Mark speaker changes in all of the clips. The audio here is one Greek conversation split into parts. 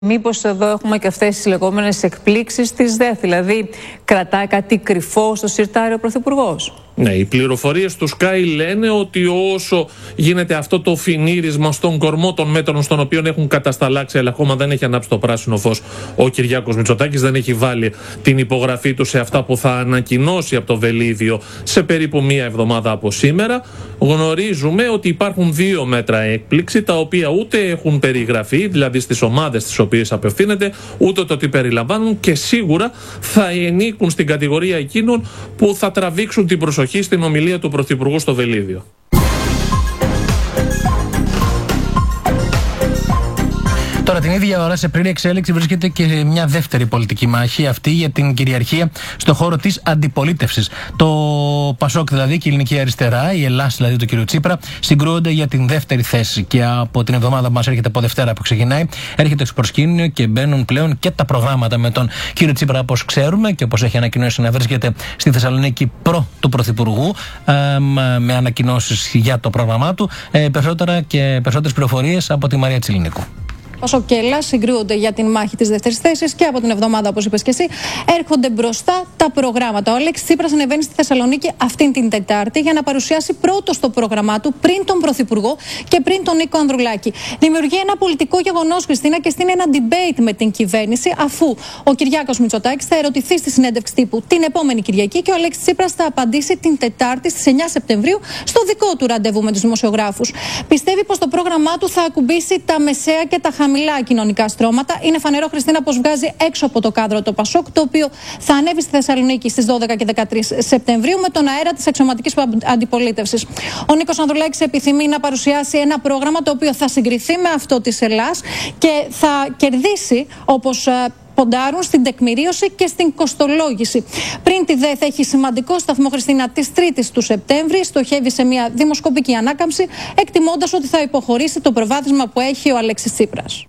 Speaker 1: Μήπως εδώ έχουμε και αυτές τις λεγόμενες εκπλήξεις της ΔΕΘ, δηλαδή κρατάει κάτι κρυφό στο συρτάρι ο Πρωθυπουργός?
Speaker 2: Ναι, οι πληροφορίες του Sky λένε ότι όσο γίνεται αυτό το φινίρισμα στον κορμό των μέτρων στον οποίο έχουν κατασταλάξει, αλλά ακόμα δεν έχει ανάψει το πράσινο φως ο Κυριάκος Μητσοτάκης, δεν έχει βάλει την υπογραφή του σε αυτά που θα ανακοινώσει από το Βελίδιο σε περίπου μία εβδομάδα από σήμερα. Γνωρίζουμε ότι υπάρχουν 2 μέτρα έκπληξη, τα οποία ούτε έχουν περιγραφεί, δηλαδή στις ομάδες τις οποίες απευθύνεται, ούτε το τι περιλαμβάνουν, και σίγουρα θα ενίκουν στην κατηγορία εκείνων που θα τραβήξουν την προσοχή στην ομιλία του Πρωθυπουργού στο Βελίδιο.
Speaker 3: Τώρα την ίδια ώρα σε πλήρη εξέλιξη βρίσκεται και μια δεύτερη πολιτική μάχη, αυτή για την κυριαρχία στο χώρο της αντιπολίτευσης. Το Πασόκ δηλαδή και η Ελληνική Αριστερά, η Ελλάς δηλαδή του κ. Τσίπρα, συγκρούονται για την δεύτερη θέση. Και από την εβδομάδα που μας έρχεται, από Δευτέρα που ξεκινάει, έρχεται στο προσκήνιο και μπαίνουν πλέον και τα προγράμματα με τον κ. Τσίπρα, όπως ξέρουμε και όπως έχει ανακοινώσει να βρίσκεται στη Θεσσαλονίκη προ του Πρωθυπουργού, με ανακοινώσεις για το πρόγραμμά του. Περισσότερα και περισσότερες πληροφορίες από τη Μαρία Τσιλινίκου.
Speaker 4: Πασόκ και Ελλάς συγκρούονται για την μάχη της δεύτερης θέσης και από την εβδομάδα, όπως είπες και εσύ, έρχονται μπροστά τα προγράμματα. Ο Αλέξης Τσίπρας ανεβαίνει στη Θεσσαλονίκη αυτήν την Τετάρτη για να παρουσιάσει πρώτος το πρόγραμμά του πριν τον Πρωθυπουργό και πριν τον Νίκο Ανδρουλάκη. Δημιουργεί ένα πολιτικό γεγονός, Χριστίνα, και στείνει ένα debate με την κυβέρνηση, αφού ο Κυριάκος Μητσοτάκης θα ερωτηθεί στη συνέντευξη τύπου την επόμενη Κυριακή και ο Αλέξης Τσίπρας θα απαντήσει την Τετάρτη στις 9 Σεπτεμβρίου στο δικό του ραντεβού με τους δημοσιογράφους. Πιστεύει πως το πρόγραμμά του θα ακουμπήσει τα μεσαία και τα χαμηλά κοινωνικά στρώματα. Είναι φανερό, Χριστίνα, πως βγάζει έξω από το κάδρο το Πασόκ, το οποίο θα ανέβει στη Θεσσαλονίκη στις 12 και 13 Σεπτεμβρίου με τον αέρα της αξιωματικής αντιπολίτευσης. Ο Νίκος Ανδρουλάκης επιθυμεί να παρουσιάσει ένα πρόγραμμα το οποίο θα συγκριθεί με αυτό της Ελλάς και θα κερδίσει, όπως ποντάρουν, στην τεκμηρίωση και στην κοστολόγηση. Πριν τη ΔΕΘ έχει σημαντικό σταθμό, Χριστίνα, της 3ης του Σεπτέμβρη. Στοχεύει σε μια δημοσκοπική ανάκαμψη, εκτιμώντας ότι θα υποχωρήσει το προβάδισμα που έχει ο Αλέξης Τσίπρας.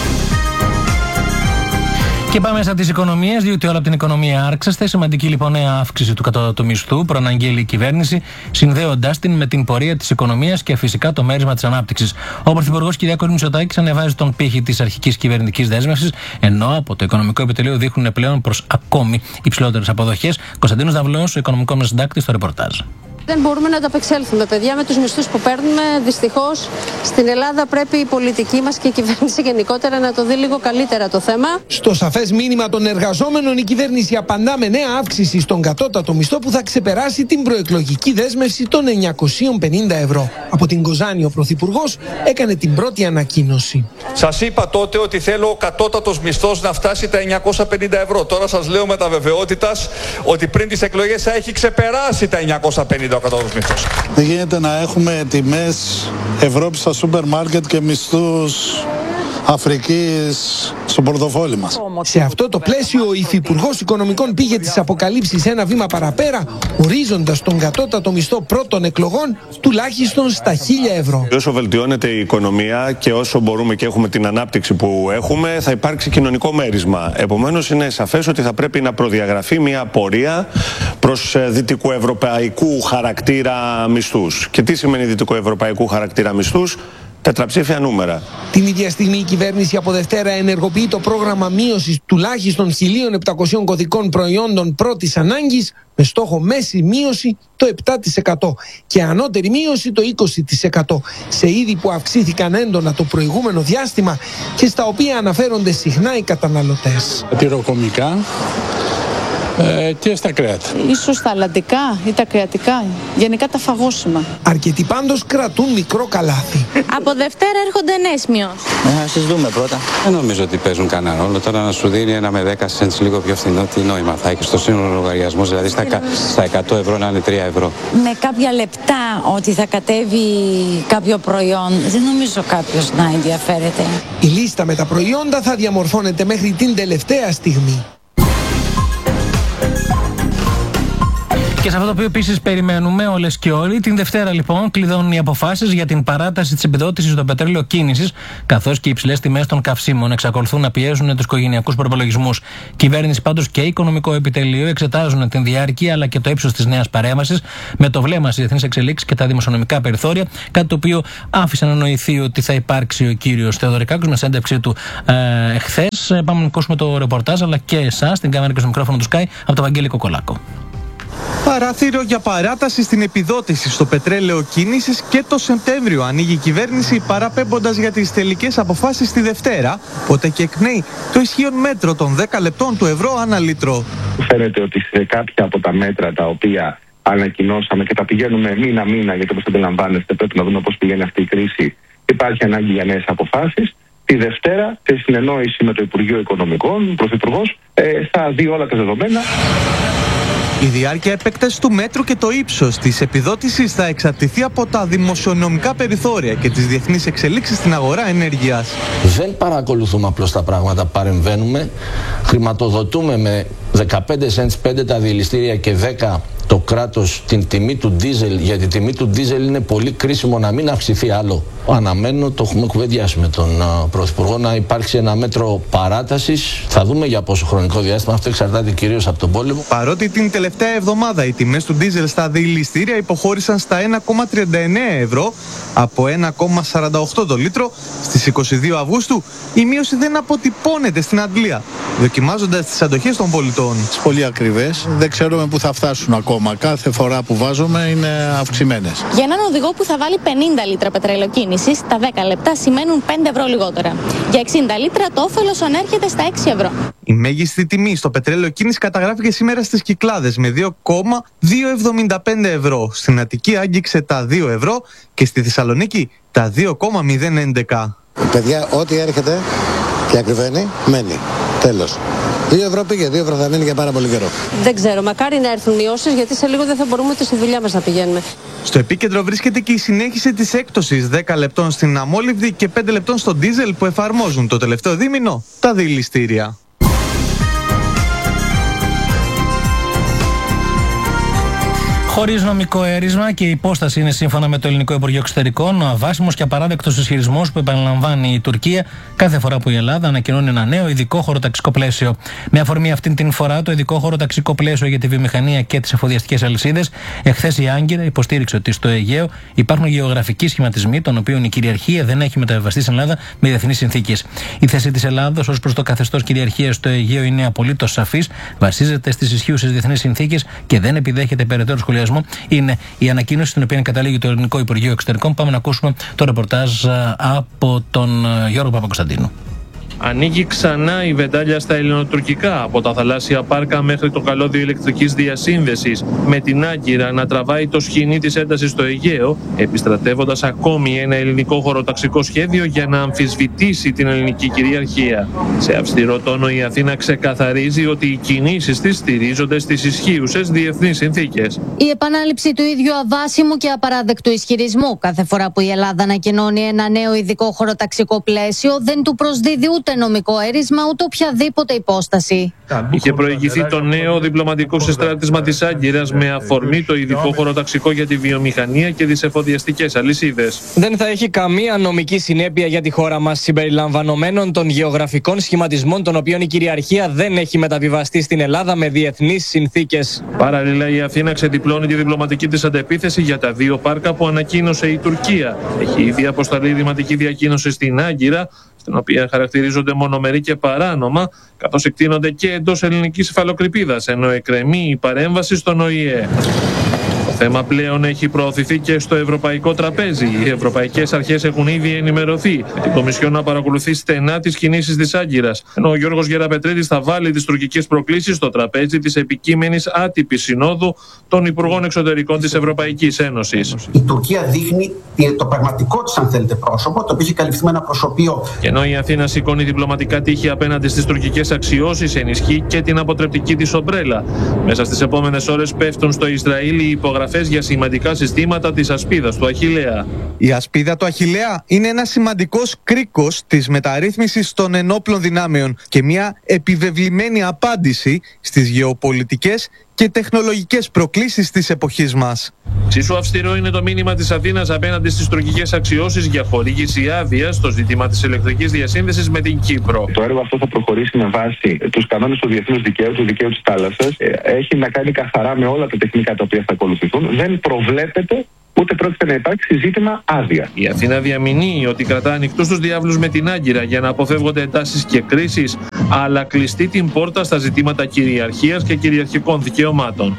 Speaker 3: Και πάμε στα της οικονομίας, διότι όλα από την οικονομία άρξαστε. Σημαντική λοιπόν νέα αύξηση του κατώτατου μισθού προαναγγέλει η κυβέρνηση, συνδέοντάς την με την πορεία της οικονομίας και φυσικά το μέρισμα της ανάπτυξης. Ο Πρωθυπουργός Κυριάκος Μητσοτάκης ανεβάζει τον πύχη της αρχικής κυβερνητικής δέσμευσης, ενώ από το Οικονομικό Επιτελείο δείχνουν πλέον προς ακόμη υψηλότερες αποδοχές. Κωνσταντίνος Ναυλός, ο οικονομικός μας συντάκτης, στο ρεπορτάζ.
Speaker 5: Δεν μπορούμε να ανταπεξέλθουμε, παιδιά, με τους μισθούς που παίρνουμε. Δυστυχώς, στην Ελλάδα πρέπει η πολιτική μας και η κυβέρνηση γενικότερα να το δει λίγο καλύτερα το θέμα.
Speaker 6: Στο σαφές μήνυμα των εργαζόμενων, η κυβέρνηση απαντά με νέα αύξηση στον κατώτατο μισθό που θα ξεπεράσει την προεκλογική δέσμευση των 950 ευρώ. Από την Κοζάνη, ο Πρωθυπουργός έκανε την πρώτη ανακοίνωση.
Speaker 7: Σας είπα τότε ότι θέλω ο κατώτατος μισθός να φτάσει τα 950 ευρώ. Τώρα σας λέω με τα βεβαιότητας ότι πριν τις εκλογές θα έχει ξεπεράσει τα 950.
Speaker 8: Δεν γίνεται να έχουμε τιμές Ευρώπης στα σούπερ μάρκετ και μισθούς Αφρικής στο πορτοφόλι μας.
Speaker 6: Σε αυτό το πλαίσιο, ο Υφυπουργός Οικονομικών πήγε τις αποκαλύψεις ένα βήμα παραπέρα, ορίζοντας τον κατώτατο μισθό πρώτων εκλογών τουλάχιστον στα 1.000 ευρώ.
Speaker 9: Όσο βελτιώνεται η οικονομία και όσο μπορούμε και έχουμε την ανάπτυξη που έχουμε, θα υπάρξει κοινωνικό μέρισμα. Επομένως, είναι σαφές ότι θα πρέπει να προδιαγραφεί μια πορεία προς δυτικοευρωπαϊκού χαρακτήρα μισθούς. Και τι σημαίνει δυτικοευρωπαϊκού χαρακτήρα μισθούς? Τετραψήφια νούμερα.
Speaker 6: Την ίδια στιγμή η κυβέρνηση από Δευτέρα ενεργοποιεί το πρόγραμμα μείωσης τουλάχιστον 1.700 κωδικών προϊόντων πρώτης ανάγκης, με στόχο μέση μείωση το 7% και ανώτερη μείωση το 20% σε είδη που αυξήθηκαν έντονα το προηγούμενο διάστημα και στα οποία αναφέρονται συχνά οι καταναλωτές.
Speaker 8: Τυροκομικά και στα κρέατα.
Speaker 5: Ίσως τα αλλαντικά ή τα κρεατικά, γενικά τα φαγόσιμα.
Speaker 6: Αρκετοί πάντως κρατούν μικρό καλάθι.
Speaker 5: Από Δευτέρα έρχονται νέες μειώσεις.
Speaker 10: Να τις δούμε πρώτα. Δεν νομίζω ότι παίζουν κανένα ρόλο. Τώρα να σου δίνει ένα με 10 cents λίγο πιο φθηνό, τι νόημα θα έχει στο σύνολο λογαριασμό, δηλαδή στα 100 ευρώ να είναι 3 ευρώ.
Speaker 11: Με κάποια λεπτά ότι θα κατέβει κάποιο προϊόν, δεν νομίζω κάποιος να ενδιαφέρεται.
Speaker 6: Η λίστα με τα προϊόντα θα διαμορφώνεται μέχρι την τελευταία στιγμή.
Speaker 3: Και σε αυτό το οποίο επίσης περιμένουμε όλες και όλοι, την Δευτέρα λοιπόν κλειδώνουν οι αποφάσεις για την παράταση της επιδότησης στο πετρέλαιο κίνησης, καθώς και οι υψηλές τιμές των καυσίμων εξακολουθούν να πιέζουν τους οικογενειακούς προπολογισμούς. Κυβέρνηση πάντως και Οικονομικό Επιτελείο εξετάζουν την διάρκεια αλλά και το ύψος της νέας παρέμβασης με το βλέμμα στις διεθνείς εξελίξεις και τα δημοσιονομικά περιθώρια, κάτι το οποίο άφησε να νοηθεί ότι θα υπάρξει ο κύριος Θεοδωρικάκος με συνέντευξή του εχθές. Πάμε να ακούσουμε το ρεπορτάζ αλλά και εσάς, στην κάμερα και στο μικρόφωνο του Sky, από τον Βαγγέλη Κοκολάκο.
Speaker 12: Παράθυρο για παράταση στην επιδότηση στο πετρέλαιο κίνησης και το Σεπτέμβριο ανοίγει η κυβέρνηση, παραπέμποντας για τις τελικές αποφάσεις τη Δευτέρα, οπότε και εκπνέει το ισχύον μέτρο των 10 λεπτών του ευρώ ανά λίτρο.
Speaker 13: Φαίνεται ότι σε κάποια από τα μέτρα τα οποία ανακοινώσαμε και τα πηγαίνουμε μήνα-μήνα, γιατί όπως αντιλαμβάνεστε πρέπει να δούμε πώς πηγαίνει αυτή η κρίση, υπάρχει ανάγκη για νέες αποφάσεις. Τη Δευτέρα, σε συνεννόηση με το Υπουργείο Οικονομικών, ο Πρωθυπουργός θα δει όλα τα δεδομένα.
Speaker 12: Η διάρκεια επέκταση του μέτρου και το ύψος της επιδότησης θα εξαρτηθεί από τα δημοσιονομικά περιθώρια και τις διεθνείς εξελίξεις στην αγορά ενέργειας.
Speaker 14: Δεν παρακολουθούμε απλώς τα πράγματα, παρεμβαίνουμε, χρηματοδοτούμε με 15 cents 5 τα διελιστήρια και 10 το κράτος την τιμή του ντίζελ, γιατί η τιμή του ντίζελ είναι πολύ κρίσιμο να μην αυξηθεί άλλο. Αναμένω, το έχουμε κουβεντιάσει με τον Πρωθυπουργό, να υπάρξει ένα μέτρο παράτασης. Θα δούμε για πόσο χρονικό διάστημα, αυτό εξαρτάται κυρίως από τον πόλεμο.
Speaker 12: Παρότι την τελευταία εβδομάδα οι τιμές του ντίζελ στα διελιστήρια υποχώρησαν στα 1,39 ευρώ από 1,48 το λίτρο στις 22 Αυγούστου, η μείωση δεν αποτυπώνεται στην αντλία, δοκιμάζοντας τις αντοχές των πολιτών.
Speaker 8: Πολύ ακριβές, δεν ξέρουμε πού θα φτάσουν ακόμα. Κάθε φορά που βάζουμε είναι αυξημένες.
Speaker 15: Για έναν οδηγό που θα βάλει 50 λίτρα πετρέλαιο κίνησης, τα 10 λεπτά σημαίνουν 5 ευρώ λιγότερα. Για 60 λίτρα το όφελος ανέρχεται στα 6 ευρώ.
Speaker 12: Η μέγιστη τιμή στο πετρέλαιο κίνηση καταγράφηκε σήμερα στις Κυκλάδες με 2,275 ευρώ. Στην Αττική άγγιξε τα 2 ευρώ και στη Θεσσαλονίκη τα 2,011.
Speaker 16: Παιδιά, ό,τι έρχεται και ακριβένει, μένει. Τέλος. 2 ευρώ πήγε, 2 ευρώ θα μείνει για πάρα πολύ καιρό.
Speaker 5: Δεν ξέρω, μακάρι να έρθουν μειώσεις, γιατί σε λίγο δεν θα μπορούμε ούτε στη δουλειά μας να πηγαίνουμε.
Speaker 12: Στο επίκεντρο βρίσκεται και η συνέχιση της έκπτωσης 10 λεπτών στην αμόλυβδη και 5 λεπτών στο ντίζελ που εφαρμόζουν το τελευταίο δίμηνο τα διελιστήρια.
Speaker 3: Χωρίς νομικό αίρισμα και η υπόσταση είναι σύμφωνα με το Ελληνικό Υπουργείο Εξωτερικών ο αβάσιμος και απαράδεκτος ισχυρισμός που επαναλαμβάνει η Τουρκία κάθε φορά που η Ελλάδα ανακοινώνει ένα νέο ειδικό χωροταξικό πλαίσιο. Με αφορμή αυτήν την φορά, το ειδικό χωροταξικό πλαίσιο για τη βιομηχανία και τις εφοδιαστικές αλυσίδες, εχθές η Άγκυρα υποστήριξε ότι στο Αιγαίο υπάρχουν γεωγραφικοί σχηματισμοί, των οποίων η κυριαρχία δεν έχει μεταβιβαστεί στην Ελλάδα με διεθνείς συνθήκες. Η θέση της Ελλάδος ως προς το καθεστώς κυριαρχίας στο Αιγαίο είναι απολύτως σαφής, βασίζεται στις ισχύουσες διεθνείς συνθήκες και δεν επιδέχεται περαιτέρω σχολιασμό. Είναι η ανακοίνωση στην οποία καταλήγει το Ελληνικό Υπουργείο Εξωτερικών. Πάμε να ακούσουμε το ρεπορτάζ από τον Γιώργο Παπακοσταντίνου.
Speaker 2: Ανοίγει ξανά η βεντάλια στα ελληνοτουρκικά, από τα θαλάσσια πάρκα μέχρι το καλώδιο ηλεκτρικής διασύνδεσης, με την Άγκυρα να τραβάει το σχοινί της έντασης στο Αιγαίο, επιστρατεύοντας ακόμη ένα ελληνικό χωροταξικό σχέδιο για να αμφισβητήσει την ελληνική κυριαρχία. Σε αυστηρό τόνο η Αθήνα ξεκαθαρίζει ότι οι κινήσεις της στηρίζονται στις ισχύουσες διεθνείς συνθήκες.
Speaker 17: Η επανάληψη του ίδιου αβάσιμου και απαράδεκτου ισχυρισμού κάθε φορά που η Ελλάδα ανακοινώνει ένα νέο ειδικό χωροταξικό πλαίσιο δεν του προσδίδει ούτε νομικό αίρισμα ούτε οποιαδήποτε υπόσταση.
Speaker 2: Είχε προηγηθεί το νέο διπλωματικό συστράτισμα της Άγκυρας με αφορμή το ειδικό χωροταξικό για τη βιομηχανία και τις εφοδιαστικές αλυσίδες.
Speaker 18: Δεν θα έχει καμία νομική συνέπεια για τη χώρα μας, συμπεριλαμβανομένων των γεωγραφικών σχηματισμών, των οποίων η κυριαρχία δεν έχει μεταβιβαστεί στην Ελλάδα με διεθνείς συνθήκες.
Speaker 2: Παράλληλα, η Αθήνα ξεδιπλώνει τη διπλωματική της αντεπίθεση για τα 2 πάρκα που ανακοίνωσε η Τουρκία. Έχει ήδη αποσταλεί ρηματική διακοίνωση στην Άγκυρα, στην οποία χαρακτηρίζονται μονομερή και παράνομα, καθώς εκτείνονται και εντός ελληνικής υφαλοκρηπίδας, ενώ εκκρεμεί η παρέμβαση στον ΟΗΕ. Το θέμα πλέον έχει προωθηθεί και στο ευρωπαϊκό τραπέζι. Οι ευρωπαϊκές αρχές έχουν ήδη ενημερωθεί, με την Κομισιόν να παρακολουθεί στενά τις κινήσεις της Άγκυρας, ενώ ο Γιώργος Γεραπετρίδης θα βάλει τις τουρκικές προκλήσεις στο τραπέζι της επικείμενης άτυπης συνόδου των Υπουργών Εξωτερικών της Ευρωπαϊκής Ένωσης.
Speaker 19: Η Τουρκία δείχνει το πραγματικό της, αν θέλετε, πρόσωπο, το οποίο έχει καλυφθεί με ένα προσωπείο.
Speaker 2: Και ενώ η Αθήνα σηκώνει διπλωματικά τείχη απέναντι στις τουρκικές αξιώσεις, ενισχύει και την αποτρεπτική της ομπρέλα. Μέσα στις επόμενες ώρες πέφτουν στο Ισραήλ οι υπογραφές προδιαγραφές για σημαντικά συστήματα της ασπίδας του Αχιλλέα.
Speaker 12: Η ασπίδα του Αχιλλέα είναι ένα σημαντικός κρίκος της μεταρρύθμισης των ενόπλων δυνάμεων και μια επιβεβλημένη απάντηση στις γεωπολιτικές και τεχνολογικές προκλήσεις της εποχής μας.
Speaker 2: Εξίσου αυστηρό είναι το μήνυμα της Αθήνας απέναντι στις τουρκικές αξιώσεις για χορήγηση άδεια στο ζήτημα της ηλεκτρικής διασύνδεσης με την Κύπρο.
Speaker 13: Το έργο αυτό θα προχωρήσει με βάση τους κανόνες του διεθνούς δικαίου, του δικαίου της θάλασσας. Έχει να κάνει καθαρά με όλα τα τεχνικά τα οποία θα ακολουθηθούν. Δεν προβλέπεται ούτε πρόκειται να υπάρξει ζήτημα άδεια.
Speaker 2: Η Αθήνα διαμηνύει ότι κρατά ανοιχτούς τους διάβλους με την Άγκυρα για να αποφεύγονται εντάσεις και κρίσεις, αλλά κλειστεί την πόρτα στα ζητήματα κυριαρχίας και κυριαρχικών δικαιωμάτων.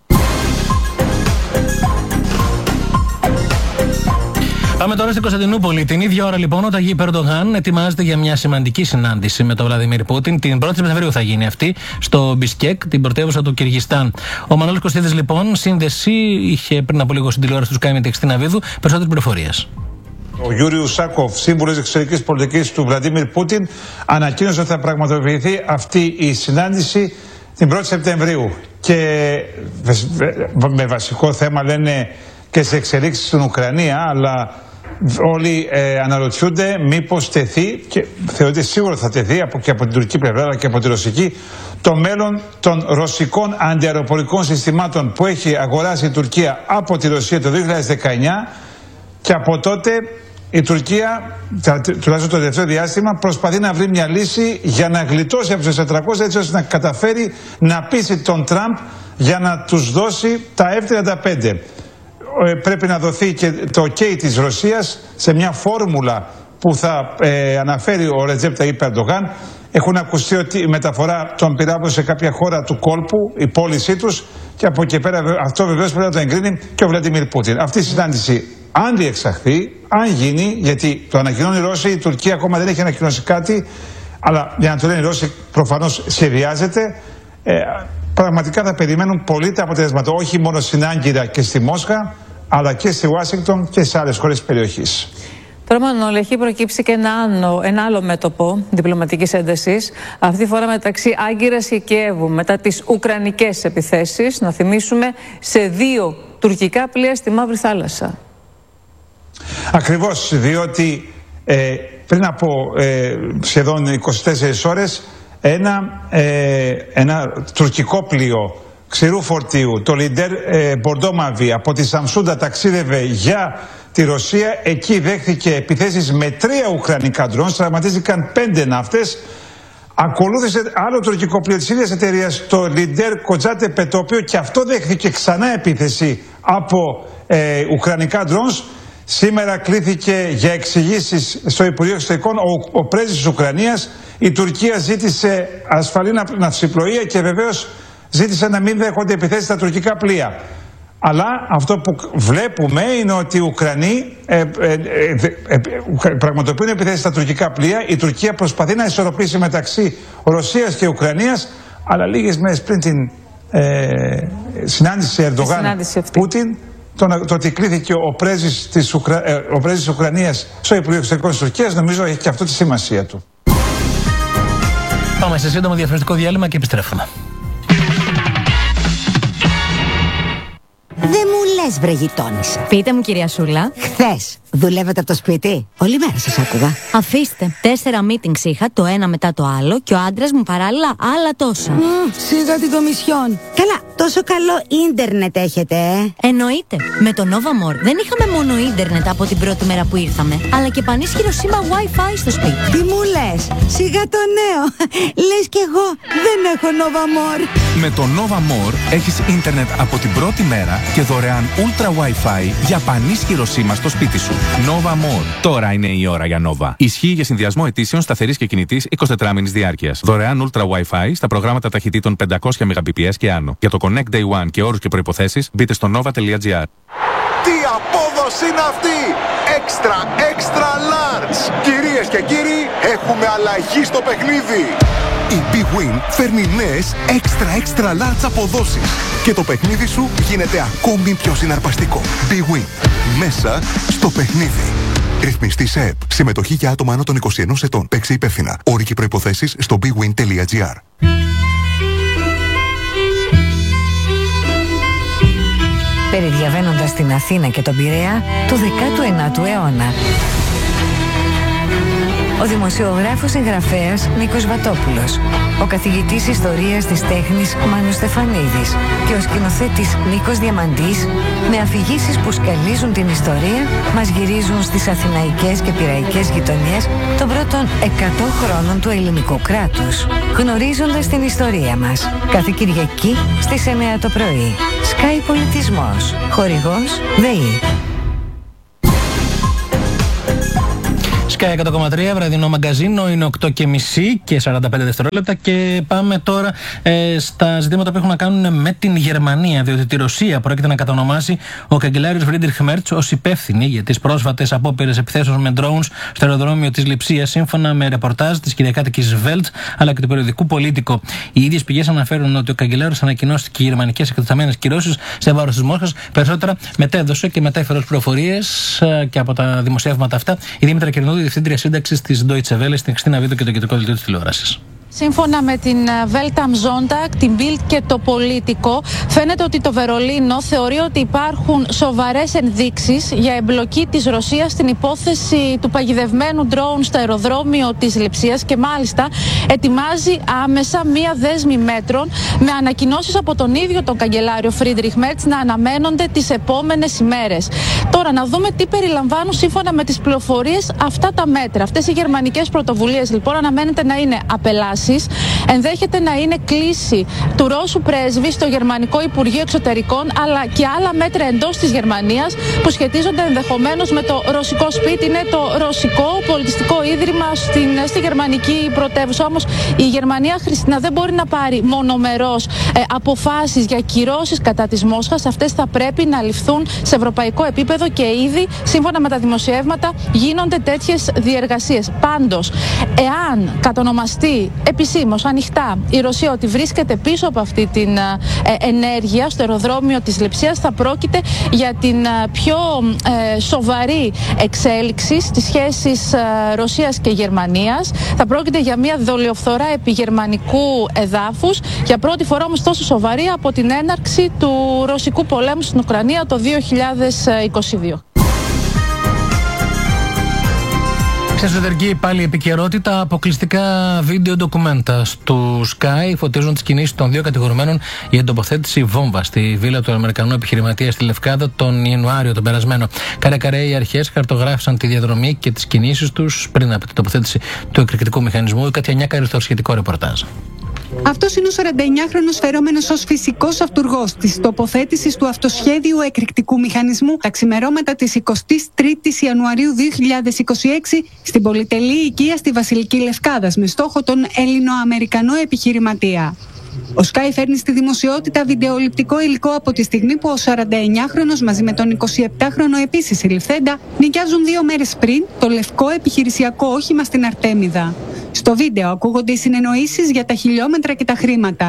Speaker 3: Πάμε τώρα στην Κωνσταντινούπολη. Την ίδια ώρα λοιπόν ο Ταγίπ Ερντογάν ετοιμάζεται για μια σημαντική συνάντηση με τον Βλαντιμίρ Πούτιν. Την 1η Σεπτεμβρίου θα γίνει αυτή στο Μπισκέκ, την πρωτεύουσα του Κυργιστάν. Ο Μανώλης Κωστίδης λοιπόν, σύνδεση, είχε πριν από λίγο στην τηλεόραση του Sky με τη Χριστίνα Βίδου. Περισσότερες πληροφορίες.
Speaker 20: Ο Γιούριου Σάκοφ, σύμβουλος εξωτερικής πολιτικής του Βλαντιμίρ Πούτιν, ανακοίνωσε ότι θα πραγματοποιηθεί αυτή η συνάντηση την 1η Σεπτεμβρίου. Και με βασικό θέμα λένε και σε εξελίξεις στην Ουκρανία, αλλά όλοι αναρωτιούνται μήπως τεθεί, και θεωρείται σίγουρο θα τεθεί και από την τουρκική πλευρά αλλά και από τη ρωσική, το μέλλον των ρωσικών αντιαεροπορικών συστημάτων που έχει αγοράσει η Τουρκία από τη Ρωσία το 2019, και από τότε η Τουρκία, τουλάχιστον το τελευταίο διάστημα, προσπαθεί να βρει μια λύση για να γλιτώσει από τους 400, έτσι ώστε να καταφέρει να πείσει τον Τραμπ για να τους δώσει τα F-35. Πρέπει να δοθεί και το OK της Ρωσίας σε μια φόρμουλα που θα αναφέρει ο Ρετζέπ Ταγίπ Ερντογάν. Έχουν ακουστεί ότι η μεταφορά των πυράβλων σε κάποια χώρα του κόλπου, η πώλησή τους, και από εκεί πέρα αυτό βεβαίως πρέπει να το εγκρίνει και ο Βλαντιμίρ Πούτιν. Αυτή η συνάντηση, αν διεξαχθεί, αν γίνει, γιατί το ανακοινώνει η Ρώσοι, η Τουρκία ακόμα δεν έχει ανακοινώσει κάτι, αλλά για να το λένε οι Ρώσοι προφανώς σχεδιάζεται, πραγματικά θα περιμένουν πολύ τα αποτελέσματα, όχι μόνο στην Άγκυρα και στη Μόσχα, αλλά και στη Ουάσιγκτον και σε άλλες χώρες της περιοχής.
Speaker 1: Τώρα, Μανώλη, έχει προκύψει και ένα άλλο μέτωπο διπλωματικής έντασης, αυτή τη φορά μεταξύ Άγκυρας και Κιέβου, μετά τις ουκρανικές επιθέσεις, να θυμίσουμε, σε 2 τουρκικά πλοία στη Μαύρη Θάλασσα.
Speaker 20: Ακριβώς, διότι πριν από σχεδόν 24 ώρες ένα τουρκικό πλοίο ξηρού φορτίου, το Λιντέρ Μπορντόμαβι, από τη Σαμσούντα ταξίδευε για τη Ρωσία. Εκεί δέχθηκε επιθέσεις με 3 ουκρανικά ντρόουν, τραυματίστηκαν 5 ναύτες. Ακολούθησε άλλο τουρκικό πλοίο της ίδιας εταιρείας, το Λιντέρ Κοτζάτεπε, το οποίο και αυτό δέχθηκε ξανά επίθεση από ουκρανικά ντρόουν. Σήμερα κλήθηκε για εξηγήσεις στο Υπουργείο Εξωτερικών ο πρέσβης της Ουκρανίας. Η Τουρκία ζήτησε ασφαλή ναυσιπλοεία και βεβαίως ζήτησε να μην δέχονται επιθέσεις στα τουρκικά πλοία. Αλλά αυτό που βλέπουμε είναι ότι οι Ουκρανοί πραγματοποιούν επιθέσεις στα τουρκικά πλοία. Η Τουρκία προσπαθεί να ισορροπήσει μεταξύ Ρωσίας και Ουκρανίας, αλλά λίγες μέρες πριν την συνάντηση Ερντογάν-Πούτιν, το ότι κλήθηκε ο πρέσβης της Ουκρανίας στο Υπουργείο Εξωτερικών της Τουρκίας, νομίζω έχει και αυτό τη σημασία του.
Speaker 3: Πάμε σε σύντομο διαφορετικό διάλειμμα και επιστρέφουμε.
Speaker 21: Δεν μου λες, βρε γειτόνισσα.
Speaker 22: Πείτε μου, κυρία Σούλα.
Speaker 21: Χθες δουλεύετε από το σπίτι? Όλη μέρα σας άκουγα.
Speaker 22: Αφήστε. 4 meetings είχα, το ένα μετά το άλλο, και ο άντρας μου παράλληλα άλλα τόσα.
Speaker 21: Σιγά την Κομισιόν. Καλά, τόσο καλό ίντερνετ έχετε,
Speaker 22: Εννοείται. Με το Nova More δεν είχαμε μόνο ίντερνετ από την πρώτη μέρα που ήρθαμε, αλλά και πανίσχυρο σήμα Wi-Fi στο σπίτι.
Speaker 21: Τι μου λες? Σιγά το νέο. Λες κι εγώ δεν έχω Nova More.
Speaker 23: Με το Nova More έχεις ίντερνετ από την πρώτη μέρα και δωρεάν Ultra Wi-Fi για πανίσχυρο σήμα στο σπίτι σου. Nova More. Τώρα είναι η ώρα για Nova. Ισχύει για συνδυασμό ετήσεων σταθερής και κινητής 24 μήνης διάρκειας. Δωρεάν Ultra Wi-Fi στα προγράμματα ταχυτήτων 500 Mbps και άνω. Για το Connect Day One και όρους και προϋποθέσεις μπείτε στο nova.gr.
Speaker 24: Τι απόδοση είναι αυτή! Extra large! Κυρίες και κύριοι, έχουμε αλλαγή στο παιχνίδι! Η Big Win φέρνει νέες extra large αποδόσεις και το παιχνίδι σου γίνεται ακόμη πιο συναρπαστικό. Big Win. Μέσα στο παιχνίδι. Ρυθμιστή σε ΕΠ. Συμμετοχή για άτομα άνω των 21 ετών. Παίξε υπεύθυνα. Όροι και προϋποθέσεις στο bigwin.gr.
Speaker 4: περιδιαβαίνοντας την Αθήνα και τον Πειραιά του 19ου αιώνα. Ο δημοσιογράφος εγγραφέας Νίκος Βατόπουλος, ο καθηγητής ιστορίας της τέχνης Μάνος Στεφανίδης και ο σκηνοθέτης Νίκος Διαμαντής, με αφηγήσεις που σκαλίζουν την ιστορία, μας γυρίζουν στις αθηναϊκές και πειραϊκές γειτονιές των πρώτων 100 χρόνων του ελληνικού κράτους, γνωρίζοντας την ιστορία μας. Κάθε Κυριακή στις 9 το πρωί. Sky Πολιτισμός. Χορηγός ΔΕΗ.
Speaker 3: Sky 100,3 βραδινό μαγκαζίνο, είναι 8:30 και 45 δευτερόλεπτα και πάμε τώρα στα ζητήματα που έχουν να κάνουν με την Γερμανία, διότι τη Ρωσία πρόκειται να κατονομάσει ο καγκελάριος Φρίντριχ Μέρτς ως υπεύθυνη για τις πρόσφατες απόπειρες επιθέσεων με drones στο αεροδρόμιο της Λειψίας, σύμφωνα με ρεπορτάζ της κυριακάτικης Welt αλλά και του περιοδικού Πολίτικο. Οι ίδιες πηγές αναφέρουν ότι ο καγκελάριος ανακοινώστηκε γερμανικές εκτεταμένες κυρώσεις σε βάρος της Μόσχας. Περισσότερα μετέδωσε και μετέφερε ως πληροφορίες και από τα δημοσιεύματα αυτά η Δήμητρα Κυρινούδη, διευθύντρια σύνταξης της Deutsche Welle, στην Χριστίνα Βίδο και το κεντρικό δελτίο της τηλεόρασης.
Speaker 7: Σύμφωνα με την Welt am Sonntag, την Bild και το Πολίτικο, φαίνεται ότι το Βερολίνο θεωρεί ότι υπάρχουν σοβαρές ενδείξεις για εμπλοκή της Ρωσίας στην υπόθεση του παγιδευμένου ντρόουν στο αεροδρόμιο της Λειψίας και μάλιστα ετοιμάζει άμεσα μία δέσμη μέτρων με ανακοινώσεις από τον ίδιο τον καγκελάριο Φρίντριχ Μέρτς να αναμένονται τις επόμενες ημέρες. Τώρα να δούμε τι περιλαμβάνουν σύμφωνα με τις πληροφορίες αυτά τα μέτρα. Αυτές οι γερμανικές πρωτοβουλίες λοιπόν αναμένεται να είναι απελάσεις. Ενδέχεται να είναι κλίση του Ρώσου πρέσβη στο Γερμανικό Υπουργείο Εξωτερικών, αλλά και άλλα μέτρα εντός της Γερμανίας που σχετίζονται ενδεχομένως με το ρωσικό σπίτι. Είναι το Ρωσικό Πολιτιστικό Ίδρυμα στη γερμανική πρωτεύουσα. Όμως η Γερμανία, Χριστίνα, δεν μπορεί να πάρει μονομερώς αποφάσεις για κυρώσεις κατά της Μόσχας. Αυτές θα πρέπει να ληφθούν σε ευρωπαϊκό επίπεδο και ήδη, σύμφωνα με τα δημοσιεύματα, γίνονται τέτοιες διεργασίες. Πάντως, εάν κατονομαστεί επισήμως, ανοιχτά, η Ρωσία ότι βρίσκεται πίσω από αυτή την ενέργεια στο αεροδρόμιο της Λειψίας, θα πρόκειται για την πιο σοβαρή εξέλιξη στις σχέσεις Ρωσίας και Γερμανίας. Θα πρόκειται για μια δολιοφθορά επί γερμανικού εδάφους, για πρώτη φορά όμως τόσο σοβαρή από την έναρξη του ρωσικού πολέμου στην Ουκρανία το 2022.
Speaker 3: Σε εσωτερική πάλι επικαιρότητα, αποκλειστικά βίντεο ντοκουμέντα του Sky φωτίζουν τις κινήσεις των δύο κατηγορουμένων για τοποθέτηση βόμβα στη βίλα του Αμερικανού επιχειρηματία στη Λευκάδα τον Ιανουάριο τον περασμένο. Καρέ-καρέ οι αρχές χαρτογράφησαν τη διαδρομή και τις κινήσεις τους πριν από την τοποθέτηση του εκρηκτικού μηχανισμού. Η Κατια Νιάκα στο σχετικό ρεπορτάζ.
Speaker 9: Αυτός είναι ο 49χρονος φερόμενος ως φυσικός αυτουργός της τοποθέτησης του αυτοσχέδιου εκρηκτικού μηχανισμού τα ξημερώματα της 23ης Ιανουαρίου 2026 στην πολυτελή οικία στη Βασιλική Λευκάδας με στόχο τον Έλληνο-Αμερικανό επιχειρηματία. Ο Sky φέρνει στη δημοσιότητα βιντεοληπτικό υλικό από τη στιγμή που ο 49χρονος μαζί με τον 27χρονο επίσης συλληφθέντα νοικιάζουν 2 μέρες πριν το λευκό επιχειρησιακό όχημα στην Αρτέμιδα. Στο βίντεο ακούγονται οι συνεννοήσεις για τα χιλιόμετρα και τα χρήματα.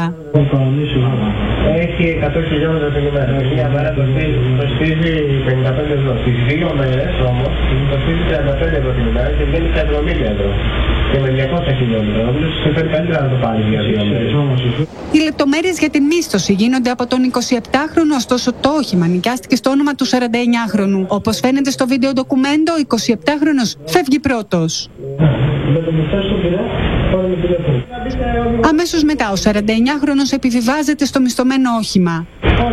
Speaker 10: Έχει 100 χιλιόμετρα την ημέρα. Μία μέρα το στήζει 55 ευρώ. Στις 2 μέρες όμως το στήζει 35 ευρώ την ημέρα και βγαίνει στα 70 ευρώ. Και με 200 χιλιόμετρα. Νομίζω ότι συμφέρει καλύτερα να το πάρει για 2 μέρες.
Speaker 9: Οι λεπτομέρειες για την μίσθωση γίνονται από τον 27χρονο, ωστόσο το όχημα νοικιάστηκε στο όνομα του 49χρονου. Όπως φαίνεται στο βίντεο ντοκουμέντο, ο 27χρονος φεύγει πρώτος. Αμέσως μετά, ο 49χρονος επιβιβάζεται στο μισθωμένο όχημα.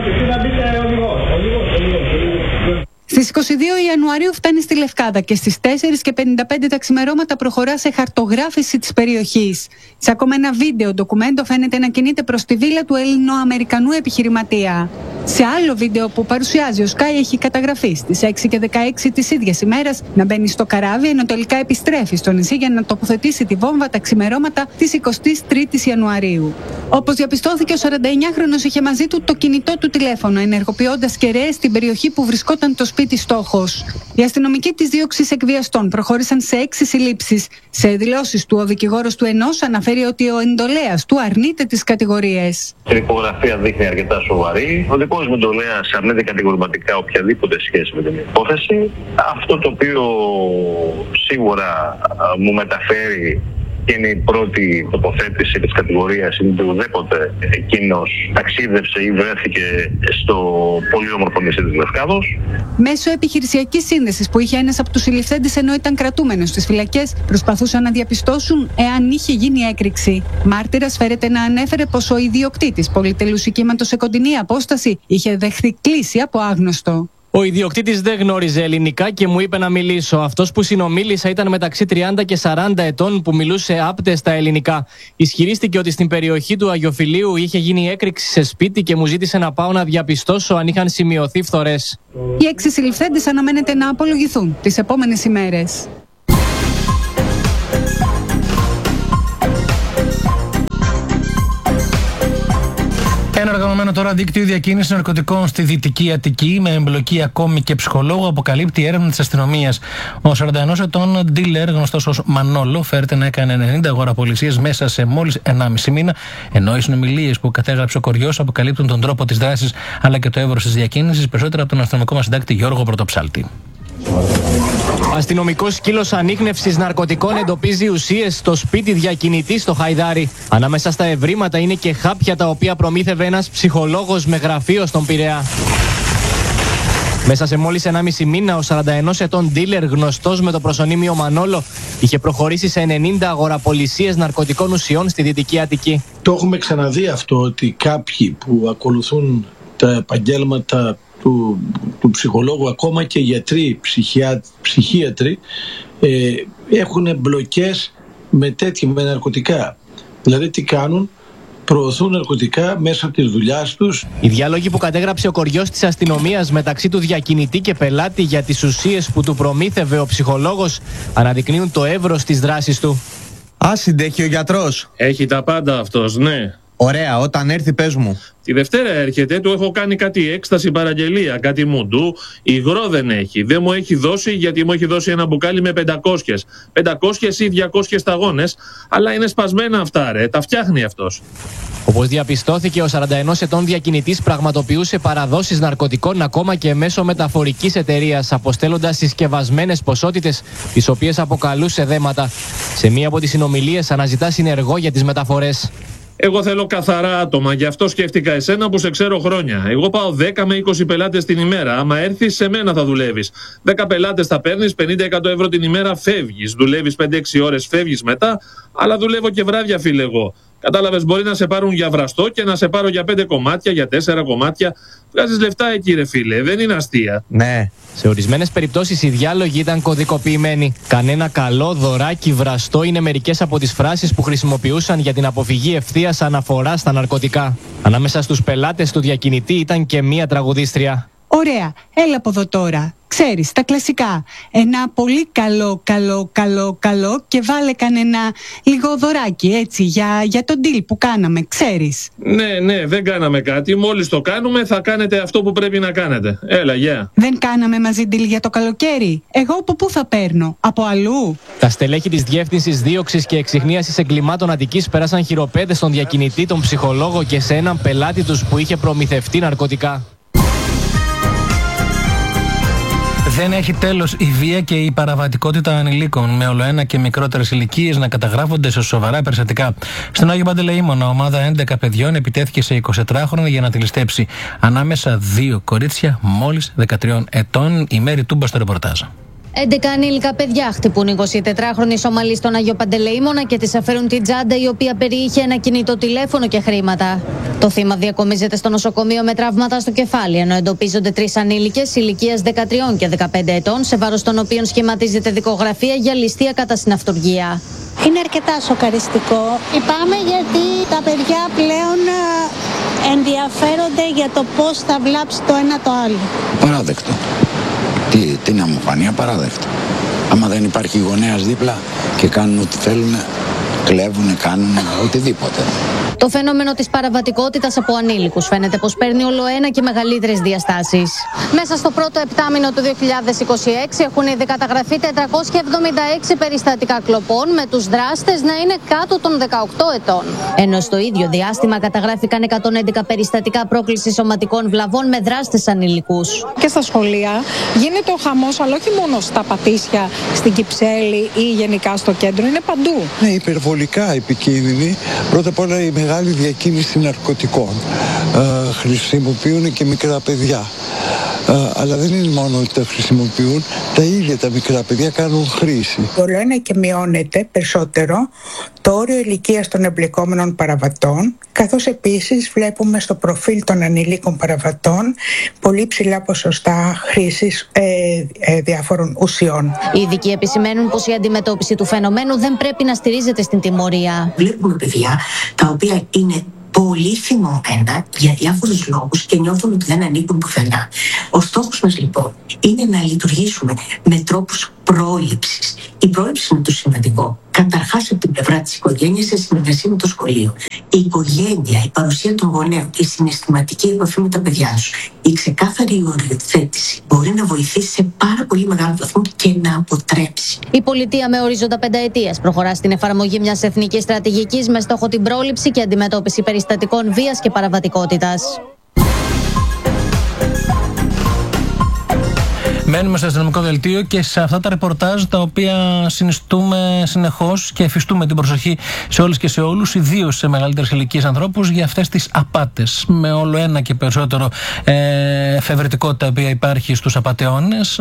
Speaker 9: Στις 22 Ιανουαρίου φτάνει στη Λευκάδα και στις 4:55 τα ξημερώματα προχωρά σε χαρτογράφηση της περιοχής. Σε ακόμα ένα βίντεο ντοκουμέντο φαίνεται να κινείται προς τη βίλα του Έλληνο-Αμερικανού επιχειρηματία. Σε άλλο βίντεο που παρουσιάζει ο Sky έχει καταγραφεί στις 6:16 της ίδιας ημέρας να μπαίνει στο καράβι ενώ τελικά επιστρέφει στο νησί για να τοποθετήσει τη βόμβα τα ξημερώματα της 23ης Ιανουαρίου. Όπως διαπιστώθηκε, ο 49χρονος είχε μαζί του το κινητό του τηλέφωνο, ενεργοποιώντας κεραίες στην περιοχή που βρισκόταν το σπίτι στόχος. Οι αστυνομικοί της δίωξης εκβιαστών προχώρησαν σε 6 συλλήψεις. Σε δηλώσεις του, ο δικηγόρος του ενός αναφέρει ότι ο εντολέας του αρνείται τις κατηγορίες.
Speaker 25: Η δικογραφία δείχνει αρκετά σοβαρή. Ο δικός μου εντολέας αρνείται κατηγορηματικά οποιαδήποτε σχέση με την υπόθεση. Αυτό το οποίο σίγουρα μου μεταφέρει και είναι η πρώτη τοποθέτηση της κατηγορίας, είναι ότι ουδέποτε εκείνος ταξίδευσε ή βρέθηκε στο πολύ όμορφο νησί της Λευκάδος.
Speaker 9: Μέσω επιχειρησιακής σύνδεσης που είχε ένας από τους συλληφθέντες ενώ ήταν κρατούμενος στις φυλακές, προσπαθούσαν να διαπιστώσουν εάν είχε γίνει έκρηξη. Μάρτυρας φέρεται να ανέφερε πως ο ιδιοκτήτης πολυτελούς οικίματος σε κοντινή απόσταση είχε δεχθεί κλήση από άγνωστο.
Speaker 18: Ο ιδιοκτήτης δεν γνώριζε ελληνικά και μου είπε να μιλήσω. Αυτός που συνομίλησα ήταν μεταξύ 30 και 40 ετών που μιλούσε άπτεστα ελληνικά. Ισχυρίστηκε ότι στην περιοχή του Αγιοφυλίου είχε γίνει έκρηξη σε σπίτι και μου ζήτησε να πάω να διαπιστώσω αν είχαν σημειωθεί φθορές.
Speaker 9: Οι 6 συλληφθέντες αναμένεται να απολογηθούν τις επόμενες ημέρες.
Speaker 3: Ένα οργανωμένο τώρα δίκτυο διακίνησης ναρκωτικών στη Δυτική Αττική με εμπλοκή ακόμη και ψυχολόγο αποκαλύπτει έρευνα της αστυνομίας. Ο 41 ετών ντίλερ, γνωστός ως Μανόλο, φέρεται να έκανε 90 αγοραπολισίες μέσα σε μόλις 1,5 μήνα, ενώ οι συνομιλίες που κατέγραψε ο κοριός αποκαλύπτουν τον τρόπο της δράσης αλλά και το εύρος της διακίνησης, περισσότερα από τον αστυνομικό μας συντάκτη Γιώργο Πρωτοψάλτη.
Speaker 18: Αστυνομικός σκύλος ανίχνευσης ναρκωτικών εντοπίζει ουσίες στο σπίτι διακινητή στο Χαϊδάρι. Ανάμεσα στα ευρήματα είναι και χάπια τα οποία προμήθευε ένας ψυχολόγος με γραφείο στον Πειραιά. Μέσα σε μόλις 1,5 μήνα, ο 41 ετών ντίλερ, γνωστός με το προσωνύμιο Μανόλο, είχε προχωρήσει σε 90 αγοραπολισίες ναρκωτικών ουσιών στη Δυτική Αττική.
Speaker 6: Το έχουμε ξαναδεί αυτό, ότι κάποιοι που ακολουθούν τα επαγγέλματα του ψυχολόγου, ακόμα και γιατροί, ψυχίατροι, έχουν εμπλοκές με ναρκωτικά. Δηλαδή τι κάνουν? Προωθούν ναρκωτικά μέσα από τη δουλειά τους.
Speaker 18: Οι διάλογοι που κατέγραψε ο κοριός της αστυνομίας μεταξύ του διακινητή και πελάτη για τις ουσίες που του προμήθευε ο ψυχολόγος αναδεικνύουν το εύρος της δράσης του.
Speaker 12: Συντέχει ο γιατρός.
Speaker 2: Έχει τα πάντα αυτός, ναι.
Speaker 12: Ωραία, όταν έρθει πες μου.
Speaker 2: Τη Δευτέρα έρχεται, του έχω κάνει κάτι έκσταση παραγγελία, κάτι μουντού. Υγρό δεν έχει. Δεν μου έχει δώσει γιατί μου έχει δώσει ένα μπουκάλι με 500. 500 ή 200 σταγόνες, αλλά είναι σπασμένα αυτά, ρε. Τα φτιάχνει αυτός.
Speaker 18: Όπως διαπιστώθηκε, ο 41 ετών διακινητής πραγματοποιούσε παραδόσεις ναρκωτικών ακόμα και μέσω μεταφορικής εταιρείας, αποστέλλοντας συσκευασμένες ποσότητες, τις οποίες αποκαλούσε δέματα. Σε μία από τις συνομιλίες αναζητά συνεργό για τις μεταφορές.
Speaker 2: Εγώ θέλω καθαρά άτομα, γι' αυτό σκέφτηκα εσένα που σε ξέρω χρόνια. Εγώ πάω 10 με 20 πελάτες την ημέρα. Άμα έρθεις, σε μένα θα δουλεύεις. 10 πελάτες θα παίρνεις, 50-100 ευρώ την ημέρα φεύγεις. Δουλεύεις 5-6 ώρες, φεύγεις μετά, αλλά δουλεύω και βράδια, φίλε εγώ. Κατάλαβες, μπορεί να σε πάρουν για βραστό και να σε πάρω για 5 κομμάτια, για 4 κομμάτια. Βγάζεις λεφτά εκεί, ρε φίλε, δεν είναι αστεία.
Speaker 12: Ναι.
Speaker 18: Σε ορισμένες περιπτώσεις οι διάλογοι ήταν κωδικοποιημένοι. Κανένα καλό, δωράκι, βραστό είναι μερικές από τις φράσεις που χρησιμοποιούσαν για την αποφυγή ευθείας αναφοράς στα ναρκωτικά. Ανάμεσα στους πελάτες του διακινητή ήταν και μία τραγουδίστρια.
Speaker 9: Ωραία, έλα από εδώ τώρα. Ξέρεις, τα κλασικά. Ένα πολύ καλό και βάλε κανένα λίγο δωράκι, έτσι, για τον deal που κάναμε, ξέρεις.
Speaker 2: Ναι, δεν κάναμε κάτι. Μόλις το κάνουμε θα κάνετε αυτό που πρέπει να κάνετε. Έλα, γεια.
Speaker 9: Δεν κάναμε μαζί deal για το καλοκαίρι. Εγώ από πού θα παίρνω? Από αλλού?
Speaker 18: Τα στελέχη της Διεύθυνσης Δίωξης και Εξιχνίασης Εγκλημάτων Αττικής πέρασαν χειροπέδες στον διακινητή, τον ψυχολόγο και σε έναν πελάτη τους που είχε προμηθευτεί ναρκωτικά.
Speaker 3: Δεν έχει τέλος η βία και η παραβατικότητα ανηλίκων, με ολοένα και μικρότερες ηλικίες να καταγράφονται σε σοβαρά περιστατικά. Στον Άγιο Παντελεήμονα, ομάδα 11 παιδιών επιτέθηκε σε 24χρονη για να τη ληστέψει. Ανάμεσα 2 κορίτσια μόλις 13 ετών. Η Μέρη Τούμπα στο ρεπορτάζ.
Speaker 17: 11 ανήλικα παιδιά χτυπούν 24χρονοι Σομαλοί στον Άγιο Παντελεήμονα και της αφαιρούν την τσάντα, η οποία περιείχε ένα κινητό τηλέφωνο και χρήματα. Το θύμα διακομίζεται στο νοσοκομείο με τραύματα στο κεφάλι, ενώ εντοπίζονται 3 ανήλικες ηλικίας 13 και 15 ετών, σε βάρος των οποίων σχηματίζεται δικογραφία για ληστεία κατά συναυτουργία.
Speaker 8: Είναι αρκετά σοκαριστικό. Λυπάμαι γιατί τα παιδιά πλέον ενδιαφέρονται για το πώς θα βλάψει το ένα το άλλο.
Speaker 11: Παράδεκτο. Τι να μου φανεί, απαράδεκτο. Άμα δεν υπάρχει γονέας δίπλα και κάνουν ό,τι θέλουν, κλέβουν, κάνουν οτιδήποτε.
Speaker 17: Το φαινόμενο της παραβατικότητας από ανήλικους φαίνεται πως παίρνει όλο ένα και μεγαλύτερες διαστάσεις. Μέσα στο πρώτο επτάμηνο του 2026 έχουν ήδη καταγραφεί 476 περιστατικά κλοπών, με τους δράστες να είναι κάτω των 18 ετών. Ενώ στο ίδιο διάστημα καταγράφηκαν 111 περιστατικά πρόκλησης σωματικών βλαβών με δράστες ανηλικούς.
Speaker 14: Και στα σχολεία γίνεται ο χαμός, αλλά όχι μόνο στα Πατήσια, στην Κυψέλη ή γενικά στο κέντρο, είναι παντού.
Speaker 15: Ναι, υπερβολή
Speaker 5: υπερβολικά επικίνδυνη. Πρώτα απ' όλα η μεγάλη διακίνηση ναρκωτικών. Χρησιμοποιούν και μικρά παιδιά. Αλλά δεν είναι μόνο ότι τα χρησιμοποιούν, τα ίδια τα μικρά παιδιά κάνουν χρήση.
Speaker 13: Όλο ένα και μειώνεται περισσότερο το όριο ηλικίας των εμπλεκόμενων παραβατών, καθώς επίσης βλέπουμε στο προφίλ των ανηλίκων παραβατών πολύ ψηλά ποσοστά χρήσης διάφορων ουσιών.
Speaker 17: Οι ειδικοί επισημαίνουν πως η αντιμετώπιση του φαινομένου δεν πρέπει να στηρίζεται στην τιμωρία.
Speaker 15: Βλέπουμε παιδιά τα οποία είναι πολύ θυμωμένα για διάφορους λόγους και νιώθουν ότι δεν ανήκουν πουθενά. Ο στόχος μας λοιπόν είναι να λειτουργήσουμε με τρόπους πρόληψης. Η πρόληψη είναι το σημαντικό. Καταρχάς από την πλευρά της οικογένειας σε συνεργασία με το σχολείο. Η οικογένεια, η παρουσία των γονέων, η συναισθηματική επαφή με τα παιδιά τους, η ξεκάθαρη οριοθέτηση μπορεί να βοηθήσει σε πάρα πολύ μεγάλο βαθμό και να αποτρέψει.
Speaker 17: Η πολιτεία με ορίζοντα πενταετίας προχωρά στην εφαρμογή μιας εθνικής στρατηγικής με στόχο την πρόληψη και αντιμετώπιση περιστατικών βίας και παραβατικότητας.
Speaker 3: Μένουμε στο αστυνομικό δελτίο και σε αυτά τα ρεπορτάζ τα οποία συνιστούμε συνεχώς και εφιστούμε την προσοχή σε όλες και σε όλους, ιδίως σε μεγαλύτερες ηλικίες ανθρώπους, για αυτές τις απάτες. Με όλο ένα και περισσότερο εφευρετικότητα που υπάρχει στους απατεώνες.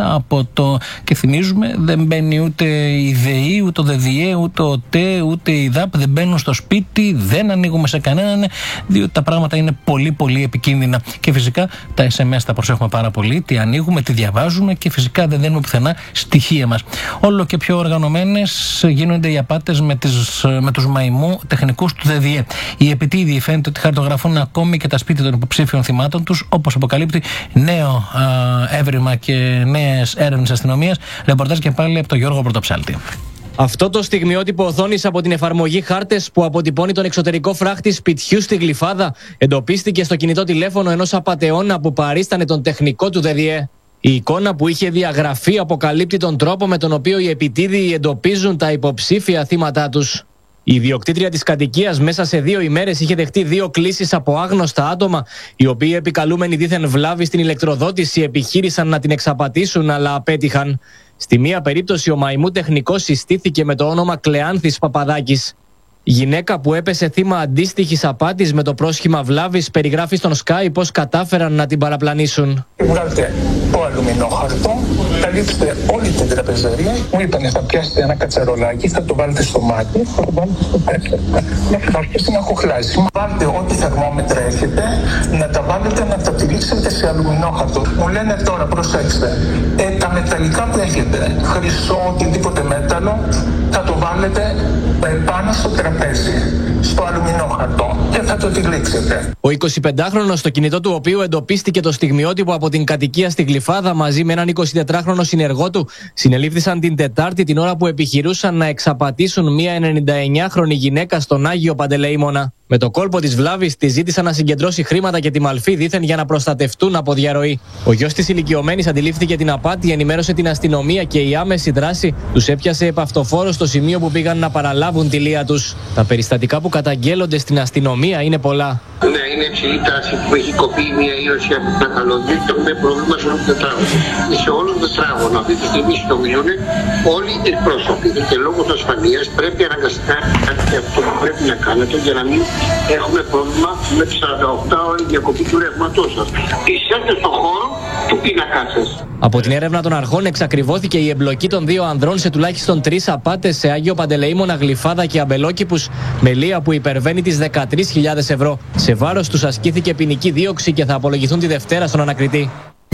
Speaker 3: Και θυμίζουμε, δεν μπαίνει ούτε η ΔΕΗ, ούτε ο ΔΔΕ, ούτε ο ΤΕ, ούτε η ΔΑΠ, δεν μπαίνουν στο σπίτι, δεν ανοίγουμε σε κανέναν, διότι τα πράγματα είναι πολύ πολύ επικίνδυνα. Και φυσικά τα SMS τα προσέχουμε πάρα πολύ, τι ανοίγουμε, τι διαβάζουμε. Και φυσικά δεν δίνουμε πουθενά στοιχεία μας. Όλο και πιο οργανωμένες γίνονται οι απάτες με τους μαϊμού τεχνικούς του ΔΔΕ. Οι επιτίδιοι φαίνεται ότι χαρτογραφούν ακόμη και τα σπίτια των υποψήφιων θυμάτων τους, όπως αποκαλύπτει νέο έβριμα και νέες έρευνες αστυνομίας. Ρεπορτάζ και πάλι από τον Γιώργο Πρωτοψάλτη.
Speaker 18: Αυτό το στιγμιότυπο οθόνης από την εφαρμογή Χάρτες που αποτυπώνει τον εξωτερικό φράχτη σπιτιού στη Γλυφάδα εντοπίστηκε στο κινητό τηλέφωνο ενός απατεώνα που παρίστανε τον τεχνικό του ΔΔΕ. Η εικόνα που είχε διαγραφεί αποκαλύπτει τον τρόπο με τον οποίο οι επιτίδιοι εντοπίζουν τα υποψήφια θύματά τους. Η ιδιοκτήτρια της κατοικίας μέσα σε 2 ημέρες είχε δεχτεί 2 κλήσεις από άγνωστα άτομα, οι οποίοι επικαλούμενοι δήθεν βλάβη στην ηλεκτροδότηση επιχείρησαν να την εξαπατήσουν, αλλά απέτυχαν. Στη μία περίπτωση ο μαϊμού τεχνικός συστήθηκε με το όνομα Κλεάνθης Παπαδάκης. Η γυναίκα που έπεσε θύμα αντίστοιχης απάτης με το πρόσχημα βλάβης περιγράφει στον Sky πώς κατάφεραν να την παραπλανήσουν.
Speaker 16: Βγάλετε το αλουμινόχαρτο, καλύψτε όλη την τραπεζαρία. Μου είπανε θα πιάσετε ένα κατσαρολάκι, θα το βάλετε στο μάτι, θα το βάλετε στο πέφερ. Μέχρι να αρχίσει να χοχλάζει. Βάλτε ό,τι θερμόμετρα έχετε, να τα βάλετε να τα τυλίξετε σε αλουμινόχαρτο. Μου λένε τώρα, προσέξτε, τα μεταλλικά που έχετε, χρυσό, οτιδήποτε μέταλλο, θα το βάλετε πάνω στο τραπέζι, στο αλουμινόχαρτο και θα το τυλίξετε.
Speaker 18: Ο 25χρονος, στο κινητό του οποίου εντοπίστηκε το στιγμιότυπο από την κατοικία στη Γλυφάδα μαζί με έναν 24χρονο συνεργό του, συνελήφθησαν την Τετάρτη την ώρα που επιχειρούσαν να εξαπατήσουν μια 99χρονη γυναίκα στον Άγιο Παντελεήμονα. Με το κόλπο της βλάβης τη ζήτησαν να συγκεντρώσει χρήματα και τη μαλφή δήθεν για να προστατευτούν από διαρροή. Ο γιος της ηλικιωμένης αντιλήφθηκε την απάτη, ενημέρωσε την αστυνομία και η άμεση δράση τους έπιασε επαυτοφόρο στο σημείο που πήγαν να παραλάβουν τη λία τους. Τα περιστατικά που καταγγέλλονται στην αστυνομία είναι πολλά.
Speaker 19: Ναι, είναι υψηλή τάση που έχει κοπεί μια ίωση από την Θεσσαλονίκη και έχουμε πρόβλημα σε όλο το τετράγωνο. Σε όλο το τετράγωνο αυτή τη στιγμή συνομιλούν όλοι οι εκπρόσωποι και λόγω της ασφαλείας πρέπει αναγκαστικά κάτι αυτό που πρέπει να κάνετε για να μην έχουμε πρόβλημα με τις 48 ώρες διακοπή του ρεύματός σας. Είσαστε στον χώρο του πίνακά σας.
Speaker 18: Από την έρευνα των αρχών εξακριβώθηκε η εμπλοκή των 2 ανδρών σε τουλάχιστον 3 απάτες σε Άγιο Παντελεήμονα, Γλυφάδα και Αμπελόκηπους με λία που υπερβαίνει τις 13.000 ευρώ. Σε βάρος τους ασκήθηκε ποινική δίωξη και θα απολογηθούν τη Δευτέρα στον ανακριτή.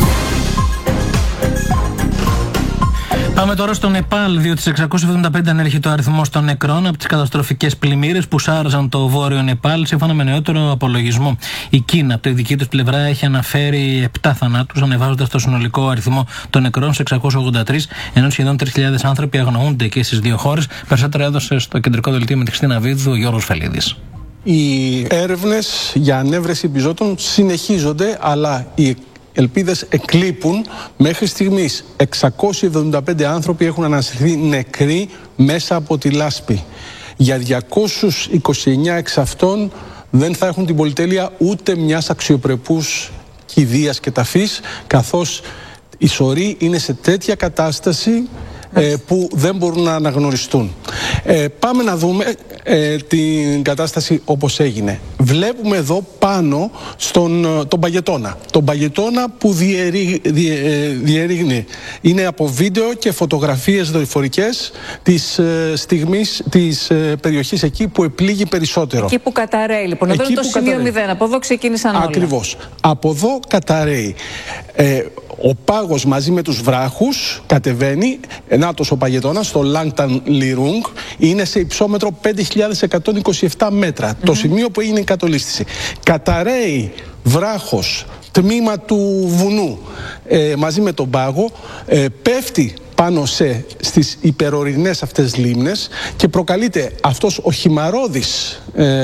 Speaker 3: Πάμε τώρα στο Νεπάλ, διότι σε 675 ανέρχεται ο αριθμός των νεκρών από τις καταστροφικές πλημμύρες που σάρζαν το βόρειο Νεπάλ, σύμφωνα με νεότερο απολογισμό. Η Κίνα, από τη δική τους πλευρά, έχει αναφέρει 7 θανάτους, ανεβάζοντας το συνολικό αριθμό των νεκρών σε 683, ενώ σχεδόν 3.000 άνθρωποι αγνοούνται και στις 2 χώρες. Περισσότερα έδωσε στο κεντρικό δελτίο με τη Χριστίνα Βίδου ο Γιώργος Φελίδης.
Speaker 26: Οι έρευνες για ανέβρεση επιζώτων συνεχίζονται, αλλά οι ελπίδες εκλείπουν. Μέχρι στιγμής 675 άνθρωποι έχουν αναστηθεί νεκροί μέσα από τη λάσπη. Για 229 εξ αυτών δεν θα έχουν την πολυτέλεια ούτε μιας αξιοπρεπούς κηδείας και ταφής, καθώς η σωρή είναι σε τέτοια κατάσταση που δεν μπορούν να αναγνωριστούν. Πάμε να δούμε την κατάσταση όπως έγινε. Βλέπουμε εδώ πάνω τον Παγετώνα. Τον Παγετώνα που διερρήγνει. Είναι από βίντεο και φωτογραφίες δορυφορικές της στιγμής της περιοχής εκεί που επλήγει περισσότερο.
Speaker 1: Εκεί που καταραίει λοιπόν. Εδώ είναι το σημείο 0. Από εδώ ξεκίνησαν όλα.
Speaker 26: Ακριβώς. Από εδώ καταραίει. Ο πάγος μαζί με τους βράχους κατεβαίνει. Νάτος ο Παγετώνας στο Langtan Lirung είναι σε υψόμετρο 5.127 μέτρα. Το σημείο που έγινε η κατολίσθηση. Καταραίει βράχος, τμήμα του βουνού μαζί με τον πάγο, πέφτει πάνω στις υπερορεινές αυτές λίμνες και προκαλείται αυτός ο χυμαρώδης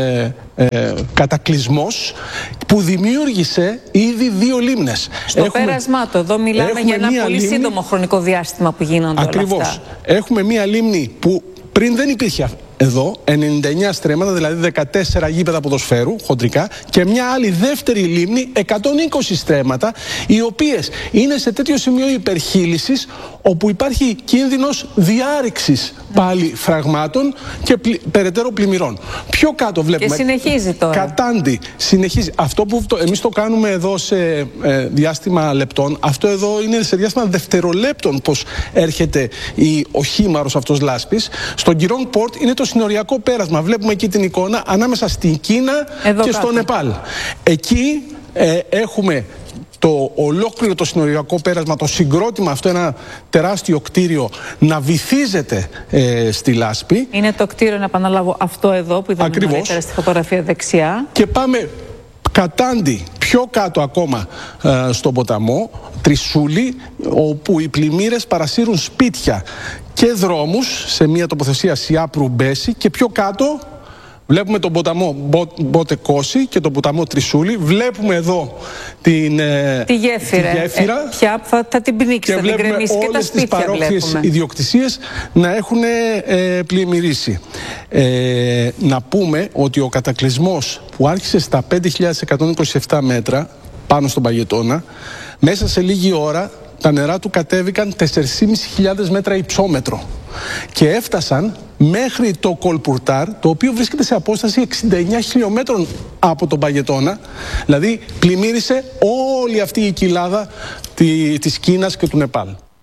Speaker 26: κατακλυσμός που δημιούργησε ήδη 2 λίμνες.
Speaker 1: Στο πέρασμά του, εδώ μιλάμε για ένα πολύ σύντομο χρονικό διάστημα που γίνονται
Speaker 26: ακριβώς, όλα αυτά. Έχουμε μία λίμνη που πριν δεν υπήρχε εδώ, 99 στρέμματα, δηλαδή 14 γήπεδα ποδοσφαίρου, χοντρικά, και μια άλλη δεύτερη λίμνη, 120 στρέμματα, οι οποίες είναι σε τέτοιο σημείο υπερχείλησης, όπου υπάρχει κίνδυνος διάρρηξης πάλι φραγμάτων και περαιτέρω πλημμυρών. Πιο κάτω βλέπουμε.
Speaker 1: Και συνεχίζει τώρα.
Speaker 26: Κατάντι, συνεχίζει. Αυτό που εμείς το κάνουμε εδώ σε διάστημα λεπτών, αυτό εδώ είναι σε διάστημα δευτερολέπτων πως έρχεται ο χήμαρος αυτός λάσπης. Στον Γκυρόγκ Πόρτ είναι το συνοριακό πέρασμα. Βλέπουμε εκεί την εικόνα ανάμεσα στην Κίνα εδώ και στο Νεπάλ. Εκεί έχουμε το ολόκληρο το συνοριακό πέρασμα, το συγκρότημα αυτό, ένα τεράστιο κτίριο να βυθίζεται στη λάσπη.
Speaker 1: Είναι το κτίριο, να επαναλάβω, αυτό εδώ που είδαμε νωρίτερα στη φωτογραφία δεξιά.
Speaker 26: Και πάμε κατάντι πιο κάτω ακόμα στον ποταμό Τρισούλη, όπου οι πλημμύρες παρασύρουν σπίτια και δρόμους σε μια τοποθεσία Σιάπρου Μπέση, και πιο κάτω βλέπουμε τον ποταμό Μπότε Κώση και τον ποταμό Τρισούλη. Βλέπουμε εδώ τη γέφυρα.
Speaker 1: Πια θα την πνίξει, θα την γκρεμίσει, και τα σπίτια βλέπουμε.
Speaker 26: Όλες τις παρόχειες ιδιοκτησίες να έχουν πλημμυρίσει. Να πούμε ότι ο κατακλυσμός που άρχισε στα 5.127 μέτρα πάνω στον Παγετώνα, μέσα σε λίγη ώρα τα νερά του κατέβηκαν 4.500 μέτρα υψόμετρο και έφτασαν μέχρι το Κολπουρτάρ, το οποίο βρίσκεται σε απόσταση 69 χιλιόμετρων από τον Παγετώνα. Δηλαδή πλημμύρισε όλη αυτή η κοιλάδα της Κίνας και του Νεπάλ.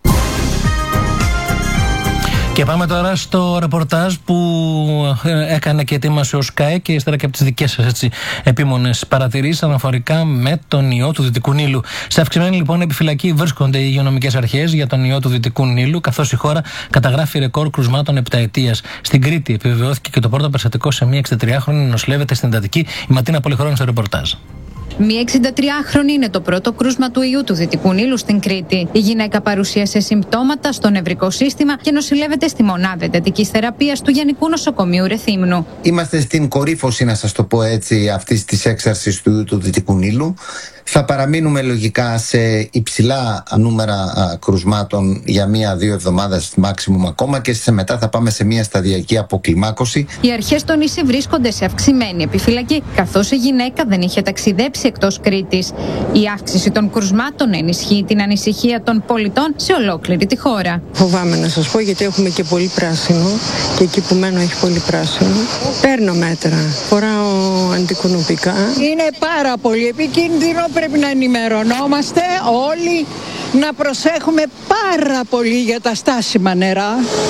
Speaker 3: Και πάμε τώρα στο ρεπορτάζ που έκανε και ετοίμασε ο ΣΚΑΕ και ύστερα και από τις δικές σας επίμονες παρατηρήσεις αναφορικά με τον ιό του Δυτικού Νείλου. Σε αυξημένη λοιπόν επιφυλακή βρίσκονται οι υγειονομικές αρχές για τον ιό του Δυτικού Νείλου, καθώς η χώρα καταγράφει ρεκόρ κρουσμάτων επταετίας. Στην Κρήτη επιβεβαιώθηκε και το πρώτο περιστατικό σε μια 63χρονη νοσηλεύεται στην εντατική. Η Ματίνα Πολυχρόνου στο ρεπορτάζ.
Speaker 20: Μία 63χρονη είναι το πρώτο κρούσμα του ιού του Δυτικού Νείλου στην Κρήτη. Η γυναίκα παρουσίασε συμπτώματα στο νευρικό σύστημα και νοσηλεύεται στη μονάδα εντατικής θεραπείας του Γενικού Νοσοκομείου Ρεθύμνου.
Speaker 21: Είμαστε στην κορύφωση, να σας το πω έτσι, αυτής της έξαρσης του ιού του Δυτικού Νείλου. Θα παραμείνουμε λογικά σε υψηλά νούμερα κρουσμάτων για 1-2 εβδομάδες maximum ακόμα, και σε μετά θα πάμε σε μια σταδιακή αποκλιμάκωση.
Speaker 20: Οι αρχές στο νησί βρίσκονται σε αυξημένη επιφυλακή, καθώς η γυναίκα δεν είχε ταξιδέψει εκτός Κρήτης. Η αύξηση των κρουσμάτων ενισχύει την ανησυχία των πολιτών σε ολόκληρη τη χώρα.
Speaker 22: Φοβάμαι να σας πω, γιατί έχουμε και πολύ πράσινο και εκεί που μένω έχει πολύ πράσινο. Παίρνω μέτρα, φοράω αντικουνοπικά. Είναι πάρα πολύ επικίνδυνο. Πρέπει να ενημερωνόμαστε όλοι, να προσέχουμε πάρα πολύ για τα στάσιμα νερά.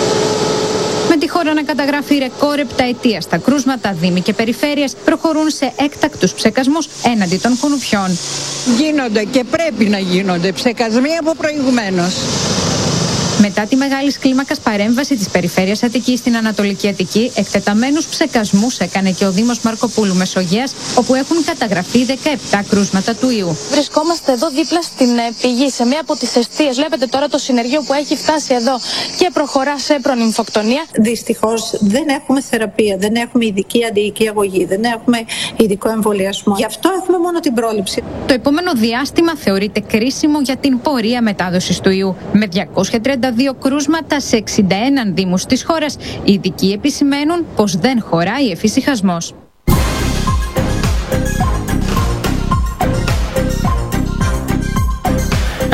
Speaker 20: Με τη χώρα να καταγράφει ρεκόρ επταετίας, τα κρούσματα, δήμοι και περιφέρειες προχωρούν σε έκτακτους ψεκασμούς έναντι των κουνουπιών.
Speaker 22: Γίνονται και πρέπει να γίνονται ψεκασμοί από προηγουμένως.
Speaker 20: Μετά τη μεγάλη κλίμακας παρέμβαση της περιφέρειας Αττικής στην Ανατολική Αττική, εκτεταμένους ψεκασμούς έκανε και ο Δήμος Μαρκοπούλου Μεσογείας, όπου έχουν καταγραφεί 17 κρούσματα του ιού.
Speaker 7: Βρισκόμαστε εδώ δίπλα στην πηγή, σε μία από τις εστίες. Βλέπετε τώρα το συνεργείο που έχει φτάσει εδώ και προχωρά σε προνυμφοκτονία.
Speaker 23: Δυστυχώς δεν έχουμε θεραπεία, δεν έχουμε ειδική αντιοική αγωγή, δεν έχουμε ειδικό εμβολιασμό. Γι' αυτό έχουμε μόνο την πρόληψη.
Speaker 20: Το επόμενο διάστημα θεωρείται κρίσιμο για την πορεία μετάδοσης του ιού. Με 232 κρούσματα σε 61 δήμους της χώρας, οι ειδικοί επισημαίνουν πως δεν χωράει εφησυχασμός.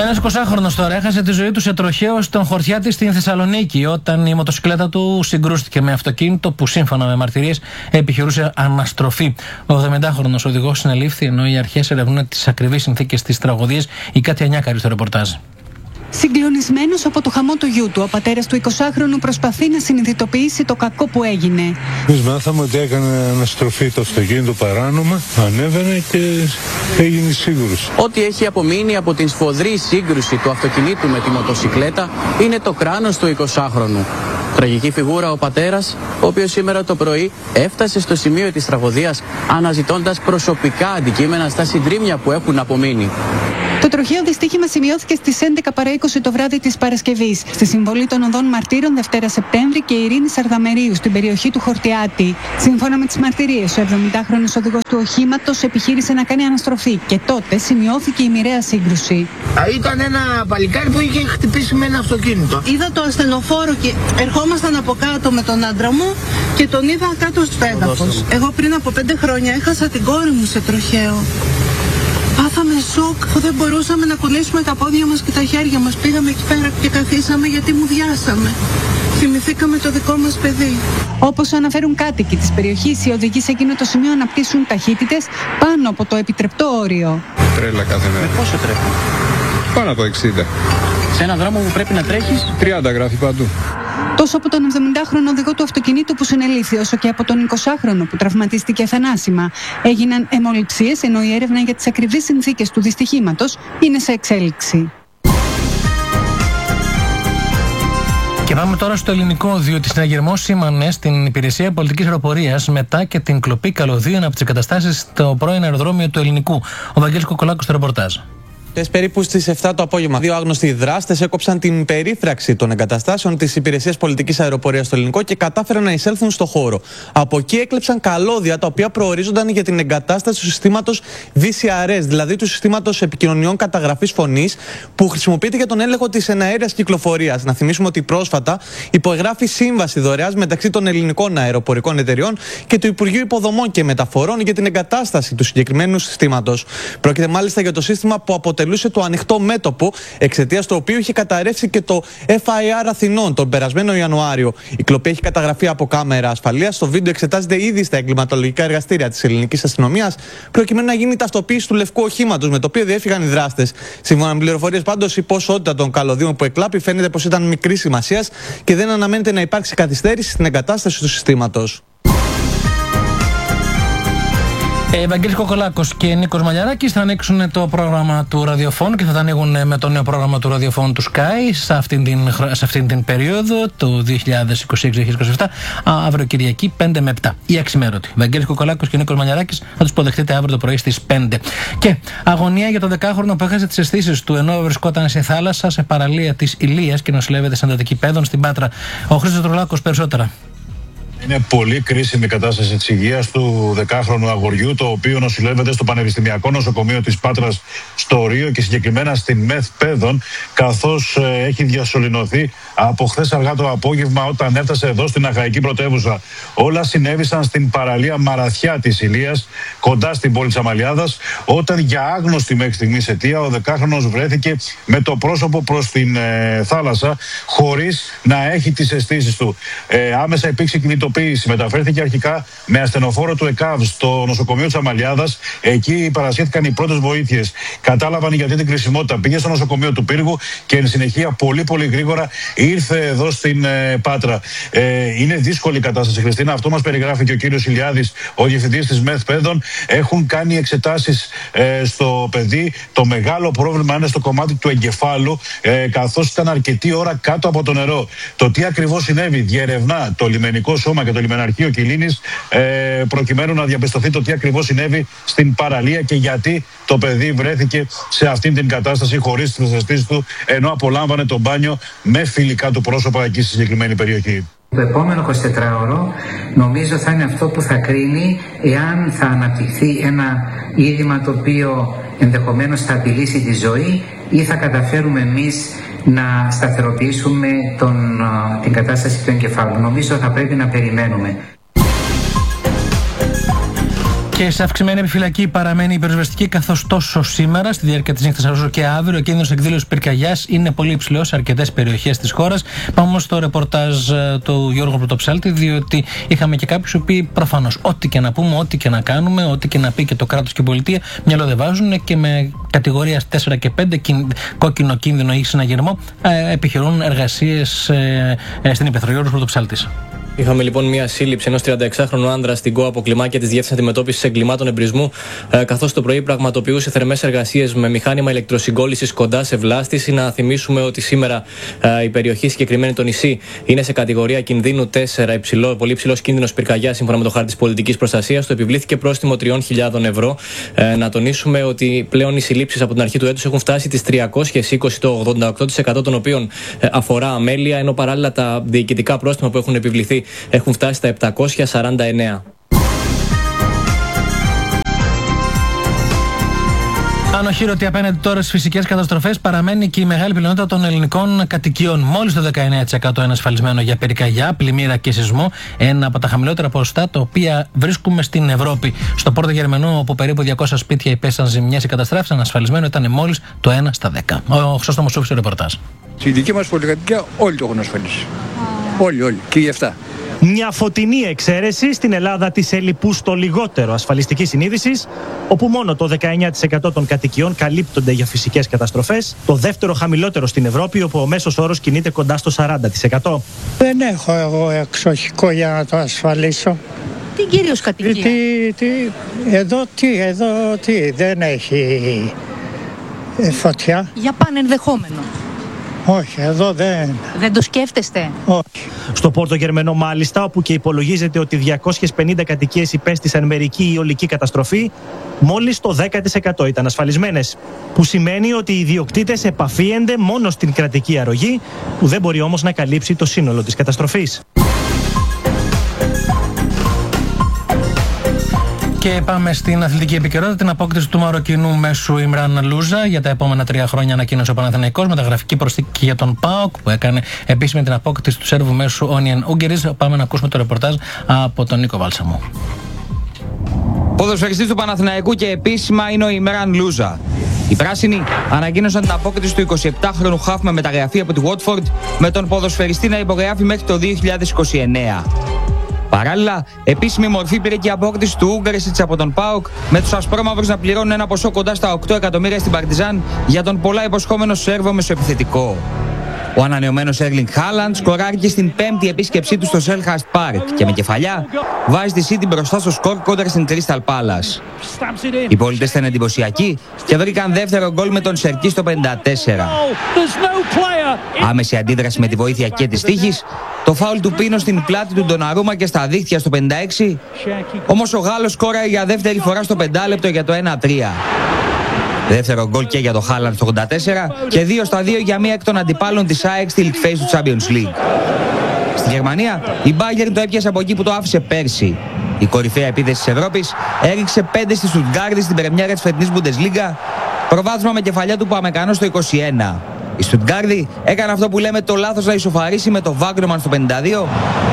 Speaker 3: Ένας 20χρονος τώρα έχασε τη ζωή του σε τροχαίο στον Χορτιάτη στην Θεσσαλονίκη, όταν η μοτοσυκλέτα του συγκρούστηκε με αυτοκίνητο που σύμφωνα με μαρτυρίες επιχειρούσε αναστροφή. Ο 70χρονος οδηγός συνελήφθη, ενώ οι αρχές ερευνούν τις ακριβείς συνθήκες της τραγωδίας. Η Κάτια Νιάκαρη στο ρεπορτάζ.
Speaker 9: Συγκλονισμένος από το χαμό του γιού του, ο πατέρας του 20χρονου προσπαθεί να συνειδητοποιήσει το κακό που έγινε.
Speaker 4: Εμείς μάθαμε ότι έκανε αναστροφή το αυτοκίνητο παράνομα, ανέβαινε και έγινε σύγκρουση.
Speaker 6: Ό,τι έχει απομείνει από την σφοδρή σύγκρουση του αυτοκινήτου με τη μοτοσυκλέτα είναι το κράνος του 20χρονου. Τραγική φιγούρα ο πατέρας, ο οποίος σήμερα το πρωί έφτασε στο σημείο της τραγωδίας αναζητώντας προσωπικά αντικείμενα στα συντρίμμια που έχουν απομείνει.
Speaker 9: Το τροχαίο δυστύχημα σημειώθηκε στις 11 παρά 20 το βράδυ της Παρασκευής, στη συμβολή των οδών Μαρτύρων Δευτέρα Σεπτέμβρη και Ειρήνης Αρδαμερίου, στην περιοχή του Χορτιάτη. Σύμφωνα με τις μαρτυρίες, ο 70χρονος οδηγός του οχήματος επιχείρησε να κάνει αναστροφή και τότε σημειώθηκε η μοιραία σύγκρουση.
Speaker 10: Ήταν ένα παλικάρι που είχε χτυπήσει με ένα αυτοκίνητο. Είδα το ασθενοφόρο και ερχόμασταν από κάτω με τον άντρα μου και τον είδα κάτω στο έδαφος. Εγώ πριν από 5 χρόνια έχασα την κόρη μου σε τροχαίο. Πάθαμε σοκ που δεν μπορούσαμε να κουνήσουμε τα πόδια μας και τα χέρια μας. Πήγαμε εκεί πέρα και καθίσαμε γιατί μου διάσαμε. Θυμηθήκαμε το δικό μας παιδί.
Speaker 9: Όπως αναφέρουν κάτοικοι της περιοχής, οι οδηγοί σε εκείνο το σημείο αναπτύσσουν ταχύτητες πάνω από το επιτρεπτό όριο.
Speaker 12: Τρέλα κάθε μέρα.
Speaker 6: Με πόσο τρέχει?
Speaker 12: Πάνω από 60.
Speaker 6: Σε έναν δρόμο που πρέπει να τρέχεις?
Speaker 12: 30 γράφει παντού.
Speaker 9: Τόσο από τον 70χρονο οδηγό του αυτοκινήτου που συνελήφθη, όσο και από τον 20χρονο που τραυματίστηκε θανάσιμα. Έγιναν αιμοληψίες, ενώ η έρευνα για τις ακριβείς συνθήκες του δυστυχήματος είναι σε εξέλιξη.
Speaker 3: Και πάμε τώρα στο ελληνικό, διότι συναγερμός σήμανε στην Υπηρεσία Πολιτικής Αεροπορίας μετά και την κλοπή καλωδίων από τις εγκαταστάσεις στο πρώην αεροδρόμιο του Ελληνικού. Ο Βαγγέλης Κοκολάκος στο ρεπορτάζ.
Speaker 24: Περίπου στις 7 το απόγευμα, 2 άγνωστοι δράστες έκοψαν την περίφραξη των εγκαταστάσεων της Υπηρεσίας Πολιτικής Αεροπορίας στο Ελληνικό και κατάφεραν να εισέλθουν στο χώρο. Από εκεί έκλεψαν καλώδια τα οποία προορίζονταν για την εγκατάσταση του συστήματος VCRS, δηλαδή του συστήματος επικοινωνιών καταγραφής φωνής, που χρησιμοποιείται για τον έλεγχο της εναέριας κυκλοφορίας. Να θυμίσουμε ότι πρόσφατα υπογράφει σύμβαση δωρεάς μεταξύ των ελληνικών αεροπορικών εταιριών και του Υπουργείου Υποδομών και Μεταφορών για την εγκατάσταση του συγκεκριμένου συστήματος. Πρόκειται μάλιστα για το σύστημα που αποτελούσε το ανοιχτό μέτωπο, εξαιτίας του οποίου είχε καταρρεύσει και το FIR Αθηνών τον περασμένο Ιανουάριο. Η κλοπή έχει καταγραφεί από κάμερα ασφαλείας. Το βίντεο εξετάζεται ήδη στα εγκληματολογικά εργαστήρια της ελληνικής αστυνομίας, προκειμένου να γίνει η ταυτοποίηση του λευκού οχήματος με το οποίο διέφυγαν οι δράστες. Σύμφωνα με πληροφορίες, πάντως, η ποσότητα των καλωδίων που εκλάπη φαίνεται πως ήταν μικρής σημασίας και δεν αναμένεται να υπάρξει καθυστέρηση στην εγκατάσταση του συστήματος.
Speaker 3: Βαγγέλης Κοκολάκος και Νίκος Μαλιαράκης θα ανοίξουν το πρόγραμμα του ραδιοφώνου και θα τα ανοίγουν με το νέο πρόγραμμα του ραδιοφώνου του Sky σε αυτήν την περίοδο, το 2026-2027, αύριο Κυριακή 5 με 7. Η αξιμέρωτη. Βαγγέλης Κοκολάκος και Νίκος Μαλιαράκης θα τους υποδεχτείτε αύριο το πρωί στις 5. Και αγωνία για το 10χρονο που έχασε τις αισθήσεις του ενώ βρισκόταν σε θάλασσα σε παραλία της Ηλίας και νοσηλεύεται σε εντατική παιδών στην Πάτρα. Ο Χρήστος Τρολάκος περισσότερα.
Speaker 25: Είναι πολύ κρίσιμη η κατάσταση της υγείας του 10χρονου αγοριού, το οποίο νοσηλεύεται στο Πανεπιστημιακό Νοσοκομείο της Πάτρας στο Ρίο και συγκεκριμένα στην ΜΕΘ Παιδών, καθώς έχει διασωληνωθεί από χθες αργά το απόγευμα όταν έφτασε εδώ στην Αχαϊκή Πρωτεύουσα. Όλα συνέβησαν στην παραλία Μαραθιά της Ηλίας, κοντά στην πόλη της Αμαλιάδας, όταν για άγνωστη μέχρι στιγμής αιτία ο 10χρονος βρέθηκε με το πρόσωπο προς την θάλασσα, χωρίς να έχει τις αισθήσεις του. Άμεσα υπήρξε κινητοποίηση. Μεταφέρθηκε αρχικά με ασθενοφόρο του ΕΚΑΒ στο νοσοκομείο της Αμαλιάδας. Εκεί παρασχέθηκαν οι πρώτες βοήθειες. Κατάλαβαν γιατί την κρισιμότητα. Πήγε στο νοσοκομείο του Πύργου και εν συνεχεία πολύ γρήγορα ήρθε εδώ στην Πάτρα. Είναι δύσκολη η κατάσταση, Χριστίνα. Αυτό μας περιγράφει και ο κύριος Ηλιάδης, ο διευθυντής της ΜΕΘ Παιδών. Έχουν κάνει εξετάσεις στο παιδί. Το μεγάλο πρόβλημα είναι στο κομμάτι του εγκεφάλου, καθώς ήταν αρκετή ώρα κάτω από το νερό. Το τι ακριβώς συνέβη διερευνά το λιμενικό σώμα και το λιμεναρχείο Κιλίνης, προκειμένου να διαπιστωθεί το τι ακριβώς συνέβη στην παραλία και γιατί το παιδί βρέθηκε σε αυτήν την κατάσταση χωρίς τις αισθήσεις του, ενώ απολάμβανε το μπάνιο με φιλικά του πρόσωπα εκεί στη συγκεκριμένη περιοχή.
Speaker 27: Το επόμενο 24ωρο νομίζω θα είναι αυτό που θα κρίνει εάν θα αναπτυχθεί ένα είδημα το οποίο ενδεχομένως θα απειλήσει τη ζωή ή θα καταφέρουμε εμείς να σταθεροποιήσουμε την κατάσταση του εγκεφάλου. Νομίζω θα πρέπει να περιμένουμε.
Speaker 3: Και σε αυξημένη επιφυλακή παραμένει η πυροσβεστική, καθώς τόσο σήμερα, στη διάρκεια της νύχτας όσο και αύριο, ο κίνδυνος εκδήλωσης πυρκαγιάς είναι πολύ υψηλός σε αρκετές περιοχές της χώρας. Πάμε όμως στο ρεπορτάζ του Γιώργου Πρωτοψάλτη, διότι είχαμε και κάποιους οι οποίοι προφανώς, ό,τι και να πούμε, ό,τι και να κάνουμε, ό,τι και να πει και το κράτος και η πολιτεία, μυαλό δεν βάζουν και με κατηγορία 4 και 5, κόκκινο κίνδυνο ή συναγερμό, επιχειρούν εργασίες στην Ήπεθρο. Γιώργος Πρωτοψάλτης.
Speaker 18: Είχαμε λοιπόν μια σύλληψη ενός 36χρονου άνδρα στην ΚΟΑ από κλιμάκια της Διεύθυνσης Αντιμετώπισης Εγκλημάτων Εμπρισμού, καθώς το πρωί πραγματοποιούσε θερμές εργασίες με μηχάνημα ηλεκτροσυγκόλλησης κοντά σε βλάστηση. Να θυμίσουμε ότι σήμερα η περιοχή, συγκεκριμένη το νησί, είναι σε κατηγορία κινδύνου 4, πολύ υψηλός κίνδυνος πυρκαγιάς, σύμφωνα με το χάρτη της πολιτικής προστασίας. Το επιβλήθηκε πρόστιμο 3.000 ευρώ. Να τονίσουμε ότι πλέον οι συλλήψεις από την αρχή του έτους έχουν φτάσει τις 320, το 88% των οποίων αφορά αμέλεια, ενώ παράλληλα τα διοικητικά πρόστιμα που έχουν επιβληθεί έχουν φτάσει στα 749.
Speaker 3: Ανοχήρωτη απέναντι τώρα στις φυσικές καταστροφές παραμένει και η μεγάλη πλειονότητα των ελληνικών κατοικιών. Μόλις το 19% είναι ασφαλισμένο για πυρκαγιά, πλημμύρα και σεισμό. Ένα από τα χαμηλότερα ποσοστά τα οποία βρίσκουμε στην Ευρώπη. Στο Πόρτο Γερμανού, όπου περίπου 200 σπίτια υπέστησαν ζημιές ή καταστράφησαν, ασφαλισμένο ήταν μόλις το 1 στα 10. Ο Χρήστος Μοσούφης, ρεπορτάζ.
Speaker 2: Στη δική μας πολυκατοικία όλοι το έχουν ασφαλίσει. Όλοι. Και γι' αυτά.
Speaker 5: Μια φωτεινή εξαίρεση στην Ελλάδα της ελλειπούς στο λιγότερο ασφαλιστικής συνείδησης, όπου μόνο το 19% των κατοικιών καλύπτονται για φυσικές καταστροφές, το δεύτερο χαμηλότερο στην Ευρώπη, όπου ο μέσος όρος κινείται κοντά στο 40%.
Speaker 22: Δεν έχω εγώ εξοχικό για να το ασφαλίσω.
Speaker 8: Τι κυρίως κατοικία?
Speaker 22: Εδώ δεν έχει φωτιά.
Speaker 8: Για πανενδεχόμενο.
Speaker 22: Όχι, εδώ δεν.
Speaker 8: Δεν το σκέφτεστε?
Speaker 22: Όχι.
Speaker 5: Στο Πόρτο Γερμανό, μάλιστα, όπου και υπολογίζεται ότι 250 κατοικίες υπέστησαν μερική ή ολική καταστροφή, μόλις το 10% ήταν ασφαλισμένες. Που σημαίνει ότι οι ιδιοκτήτες επαφίενται μόνο στην κρατική αρρωγή, που δεν μπορεί όμως να καλύψει το σύνολο της καταστροφής.
Speaker 3: Και πάμε στην αθλητική επικαιρότητα. Την απόκτηση του Μαροκινού μέσου Ιμράν Λούζα για τα επόμενα 3 χρόνια ανακοίνωσε ο Παναθηναϊκός. Μεταγραφική προσθήκη για τον ΠΑΟΚ που έκανε επίσημη την απόκτηση του Σέρβου μέσου Όνιεν Ούγκερης. Πάμε να ακούσουμε το ρεπορτάζ από τον Νίκο Βάλσαμο.
Speaker 11: Ποδοσφαιριστής του Παναθηναϊκού και επίσημα είναι ο Ιμράν Λούζα. Οι πράσινοι ανακοίνωσαν την απόκτηση του 27χρονου χαφ με μεταγραφή από τη Watford, με τον ποδοσφαιριστή να υπογράφει μέχρι το 2029. Παράλληλα, επίσημη μορφή πήρε και η απόκτηση του Ούγκαρισιτς από τον ΠΑΟΚ, με τους ασπρόμαυρους να πληρώνουν ένα ποσό κοντά στα 8 εκατομμύρια στην Παρτιζάν για τον πολλά υποσχόμενο Σέρβο μεσοεπιθετικό. Ο ανανεωμένος Έρλινγκ Χάλαντ σκοράρει στην 5η επίσκεψή του στο Selhurst Park και με κεφαλιά βάζει τη City μπροστά στο σκορ κόντρα στην Crystal Palace. Οι πολίτες ήταν εντυπωσιακοί και βρήκαν δεύτερο γκολ με τον Σερκί στο 54. Άμεση αντίδραση με τη βοήθεια και της τύχης, το φάουλ του Πίνο στην πλάτη του Ντοναρούμα και στα δίχτυα στο 56, όμως ο Γάλλος σκόραρε για δεύτερη φορά στο 5 λεπτό για το 1-3. Δεύτερο γκολ και για το Χάλαντ στο 84 και 2-2 για μία εκ των αντιπάλων της ΑΕΚ στη League Phase του Champions League. Στη Γερμανία η Bayern το έπιασε από εκεί που το άφησε πέρσι. Η κορυφαία επίθεση της Ευρώπης έριξε 5 στη Στουτγκάρδη στην πρεμιέρα της φετινής Bundesliga, προβάδισμα με κεφαλιά του Παμεκανό στο 21. Η Στουτγκάρδη έκανε αυτό που λέμε το λάθος να ισοφαρίσει με το Βάγκνομαν στο 52.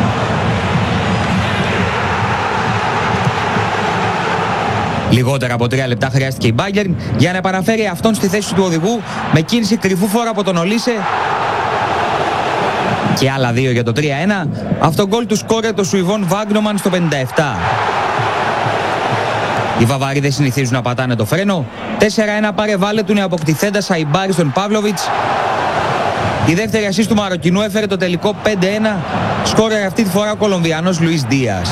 Speaker 11: Λιγότερα από 3 λεπτά χρειάστηκε η Bayern για να επαναφέρει αυτόν στη θέση του οδηγού με κίνηση κρυφού φόρα από τον Ολίσε. Και άλλα 2 για το 3-1. Αυτό γκολ του σκόρε το Σουηβόν Βάγκνομαν στο 57. Οι Βαβαροί δεν συνηθίζουν να πατάνε το φρένο. 4-1 παρεβάλλε του νεοαποκτηθέντα Σαϊμπάρη στον Παύλοβιτς. Η δεύτερη ασίστ του Μαροκινού έφερε το τελικό 5-1. Σκόρε αυτή τη φορά ο Κολομβιανός Λουίς Δίας.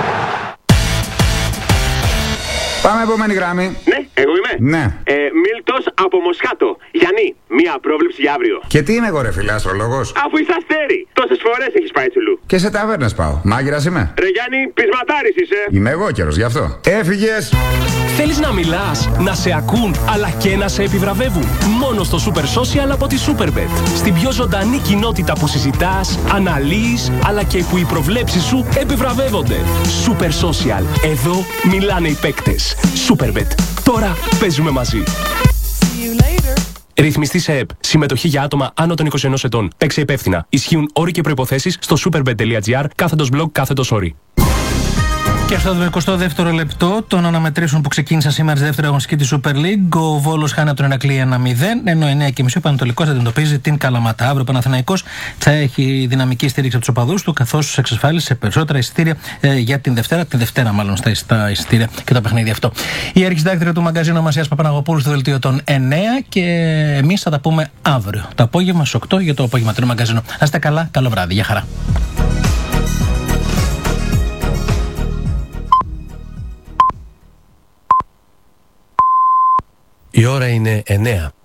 Speaker 13: Πάμε επόμενη γραμμή.
Speaker 14: Ναι, εγώ είμαι.
Speaker 13: Ναι.
Speaker 14: Μίλτος από Μοσχάτο. Γιάννη, μία πρόβλεψη για αύριο.
Speaker 13: Και τι είμαι εγώ ρε φίλε, αστρολόγος?
Speaker 14: Αφού είσαι αστέρι. Τόσες φορές έχεις πάει τσουλού.
Speaker 13: Και σε ταβέρνες πάω. Μάγειρας είμαι.
Speaker 14: Ρε Γιάννη, πεισματάρης είσαι.
Speaker 13: Είμαι εγώ καιρός, γι' αυτό. Έφυγες.
Speaker 15: Θέλεις να μιλάς, να σε ακούν, αλλά και να σε επιβραβεύουν? Μόνο στο Super Social από τη Superbet. Στην πιο ζωντανή κοινότητα που συζητάς, αναλύεις, αλλά και που οι προβλέψεις σου επιβραβεύονται. Super Social. Εδώ μιλάνε οι παίκτες. Superbet. Τώρα παίζουμε μαζί. Ρυθμιστή σε ΕΠ. Συμμετοχή για άτομα άνω των 21 ετών. Παίξε υπεύθυνα. Ισχύουν όροι και προϋποθέσεις στο superbet.gr /blog/όροι.
Speaker 3: Και στο 22ο λεπτό των αναμετρήσεων που ξεκίνησαν σήμερα στη δεύτερη αγωνιστική της Super League, ο Βόλος χάνει από τον Ηρακλή 1-0, ενώ 9.30 ο Πανατολικός αντιμετωπίζει την Καλαμάτα. Αύριο ο Παναθηναϊκός θα έχει δυναμική στήριξη από τους οπαδούς του, καθώς εξασφάλισε περισσότερα εισιτήρια για την Δευτέρα. Τη Δευτέρα, μάλλον, στα εισιτήρια και το παιχνίδι αυτό. Η αρχισυντάκτρια του μαγκαζίνου Μασίας Παπαναγοπούλου στο δελτίο των 9 και εμείς θα τα πούμε αύριο το απόγευμα στις 8 για το απογευματινό μαγκαζίνο. Να είστε καλά, καλό βράδυ, γεια χαρά.
Speaker 1: Η ώρα είναι 9.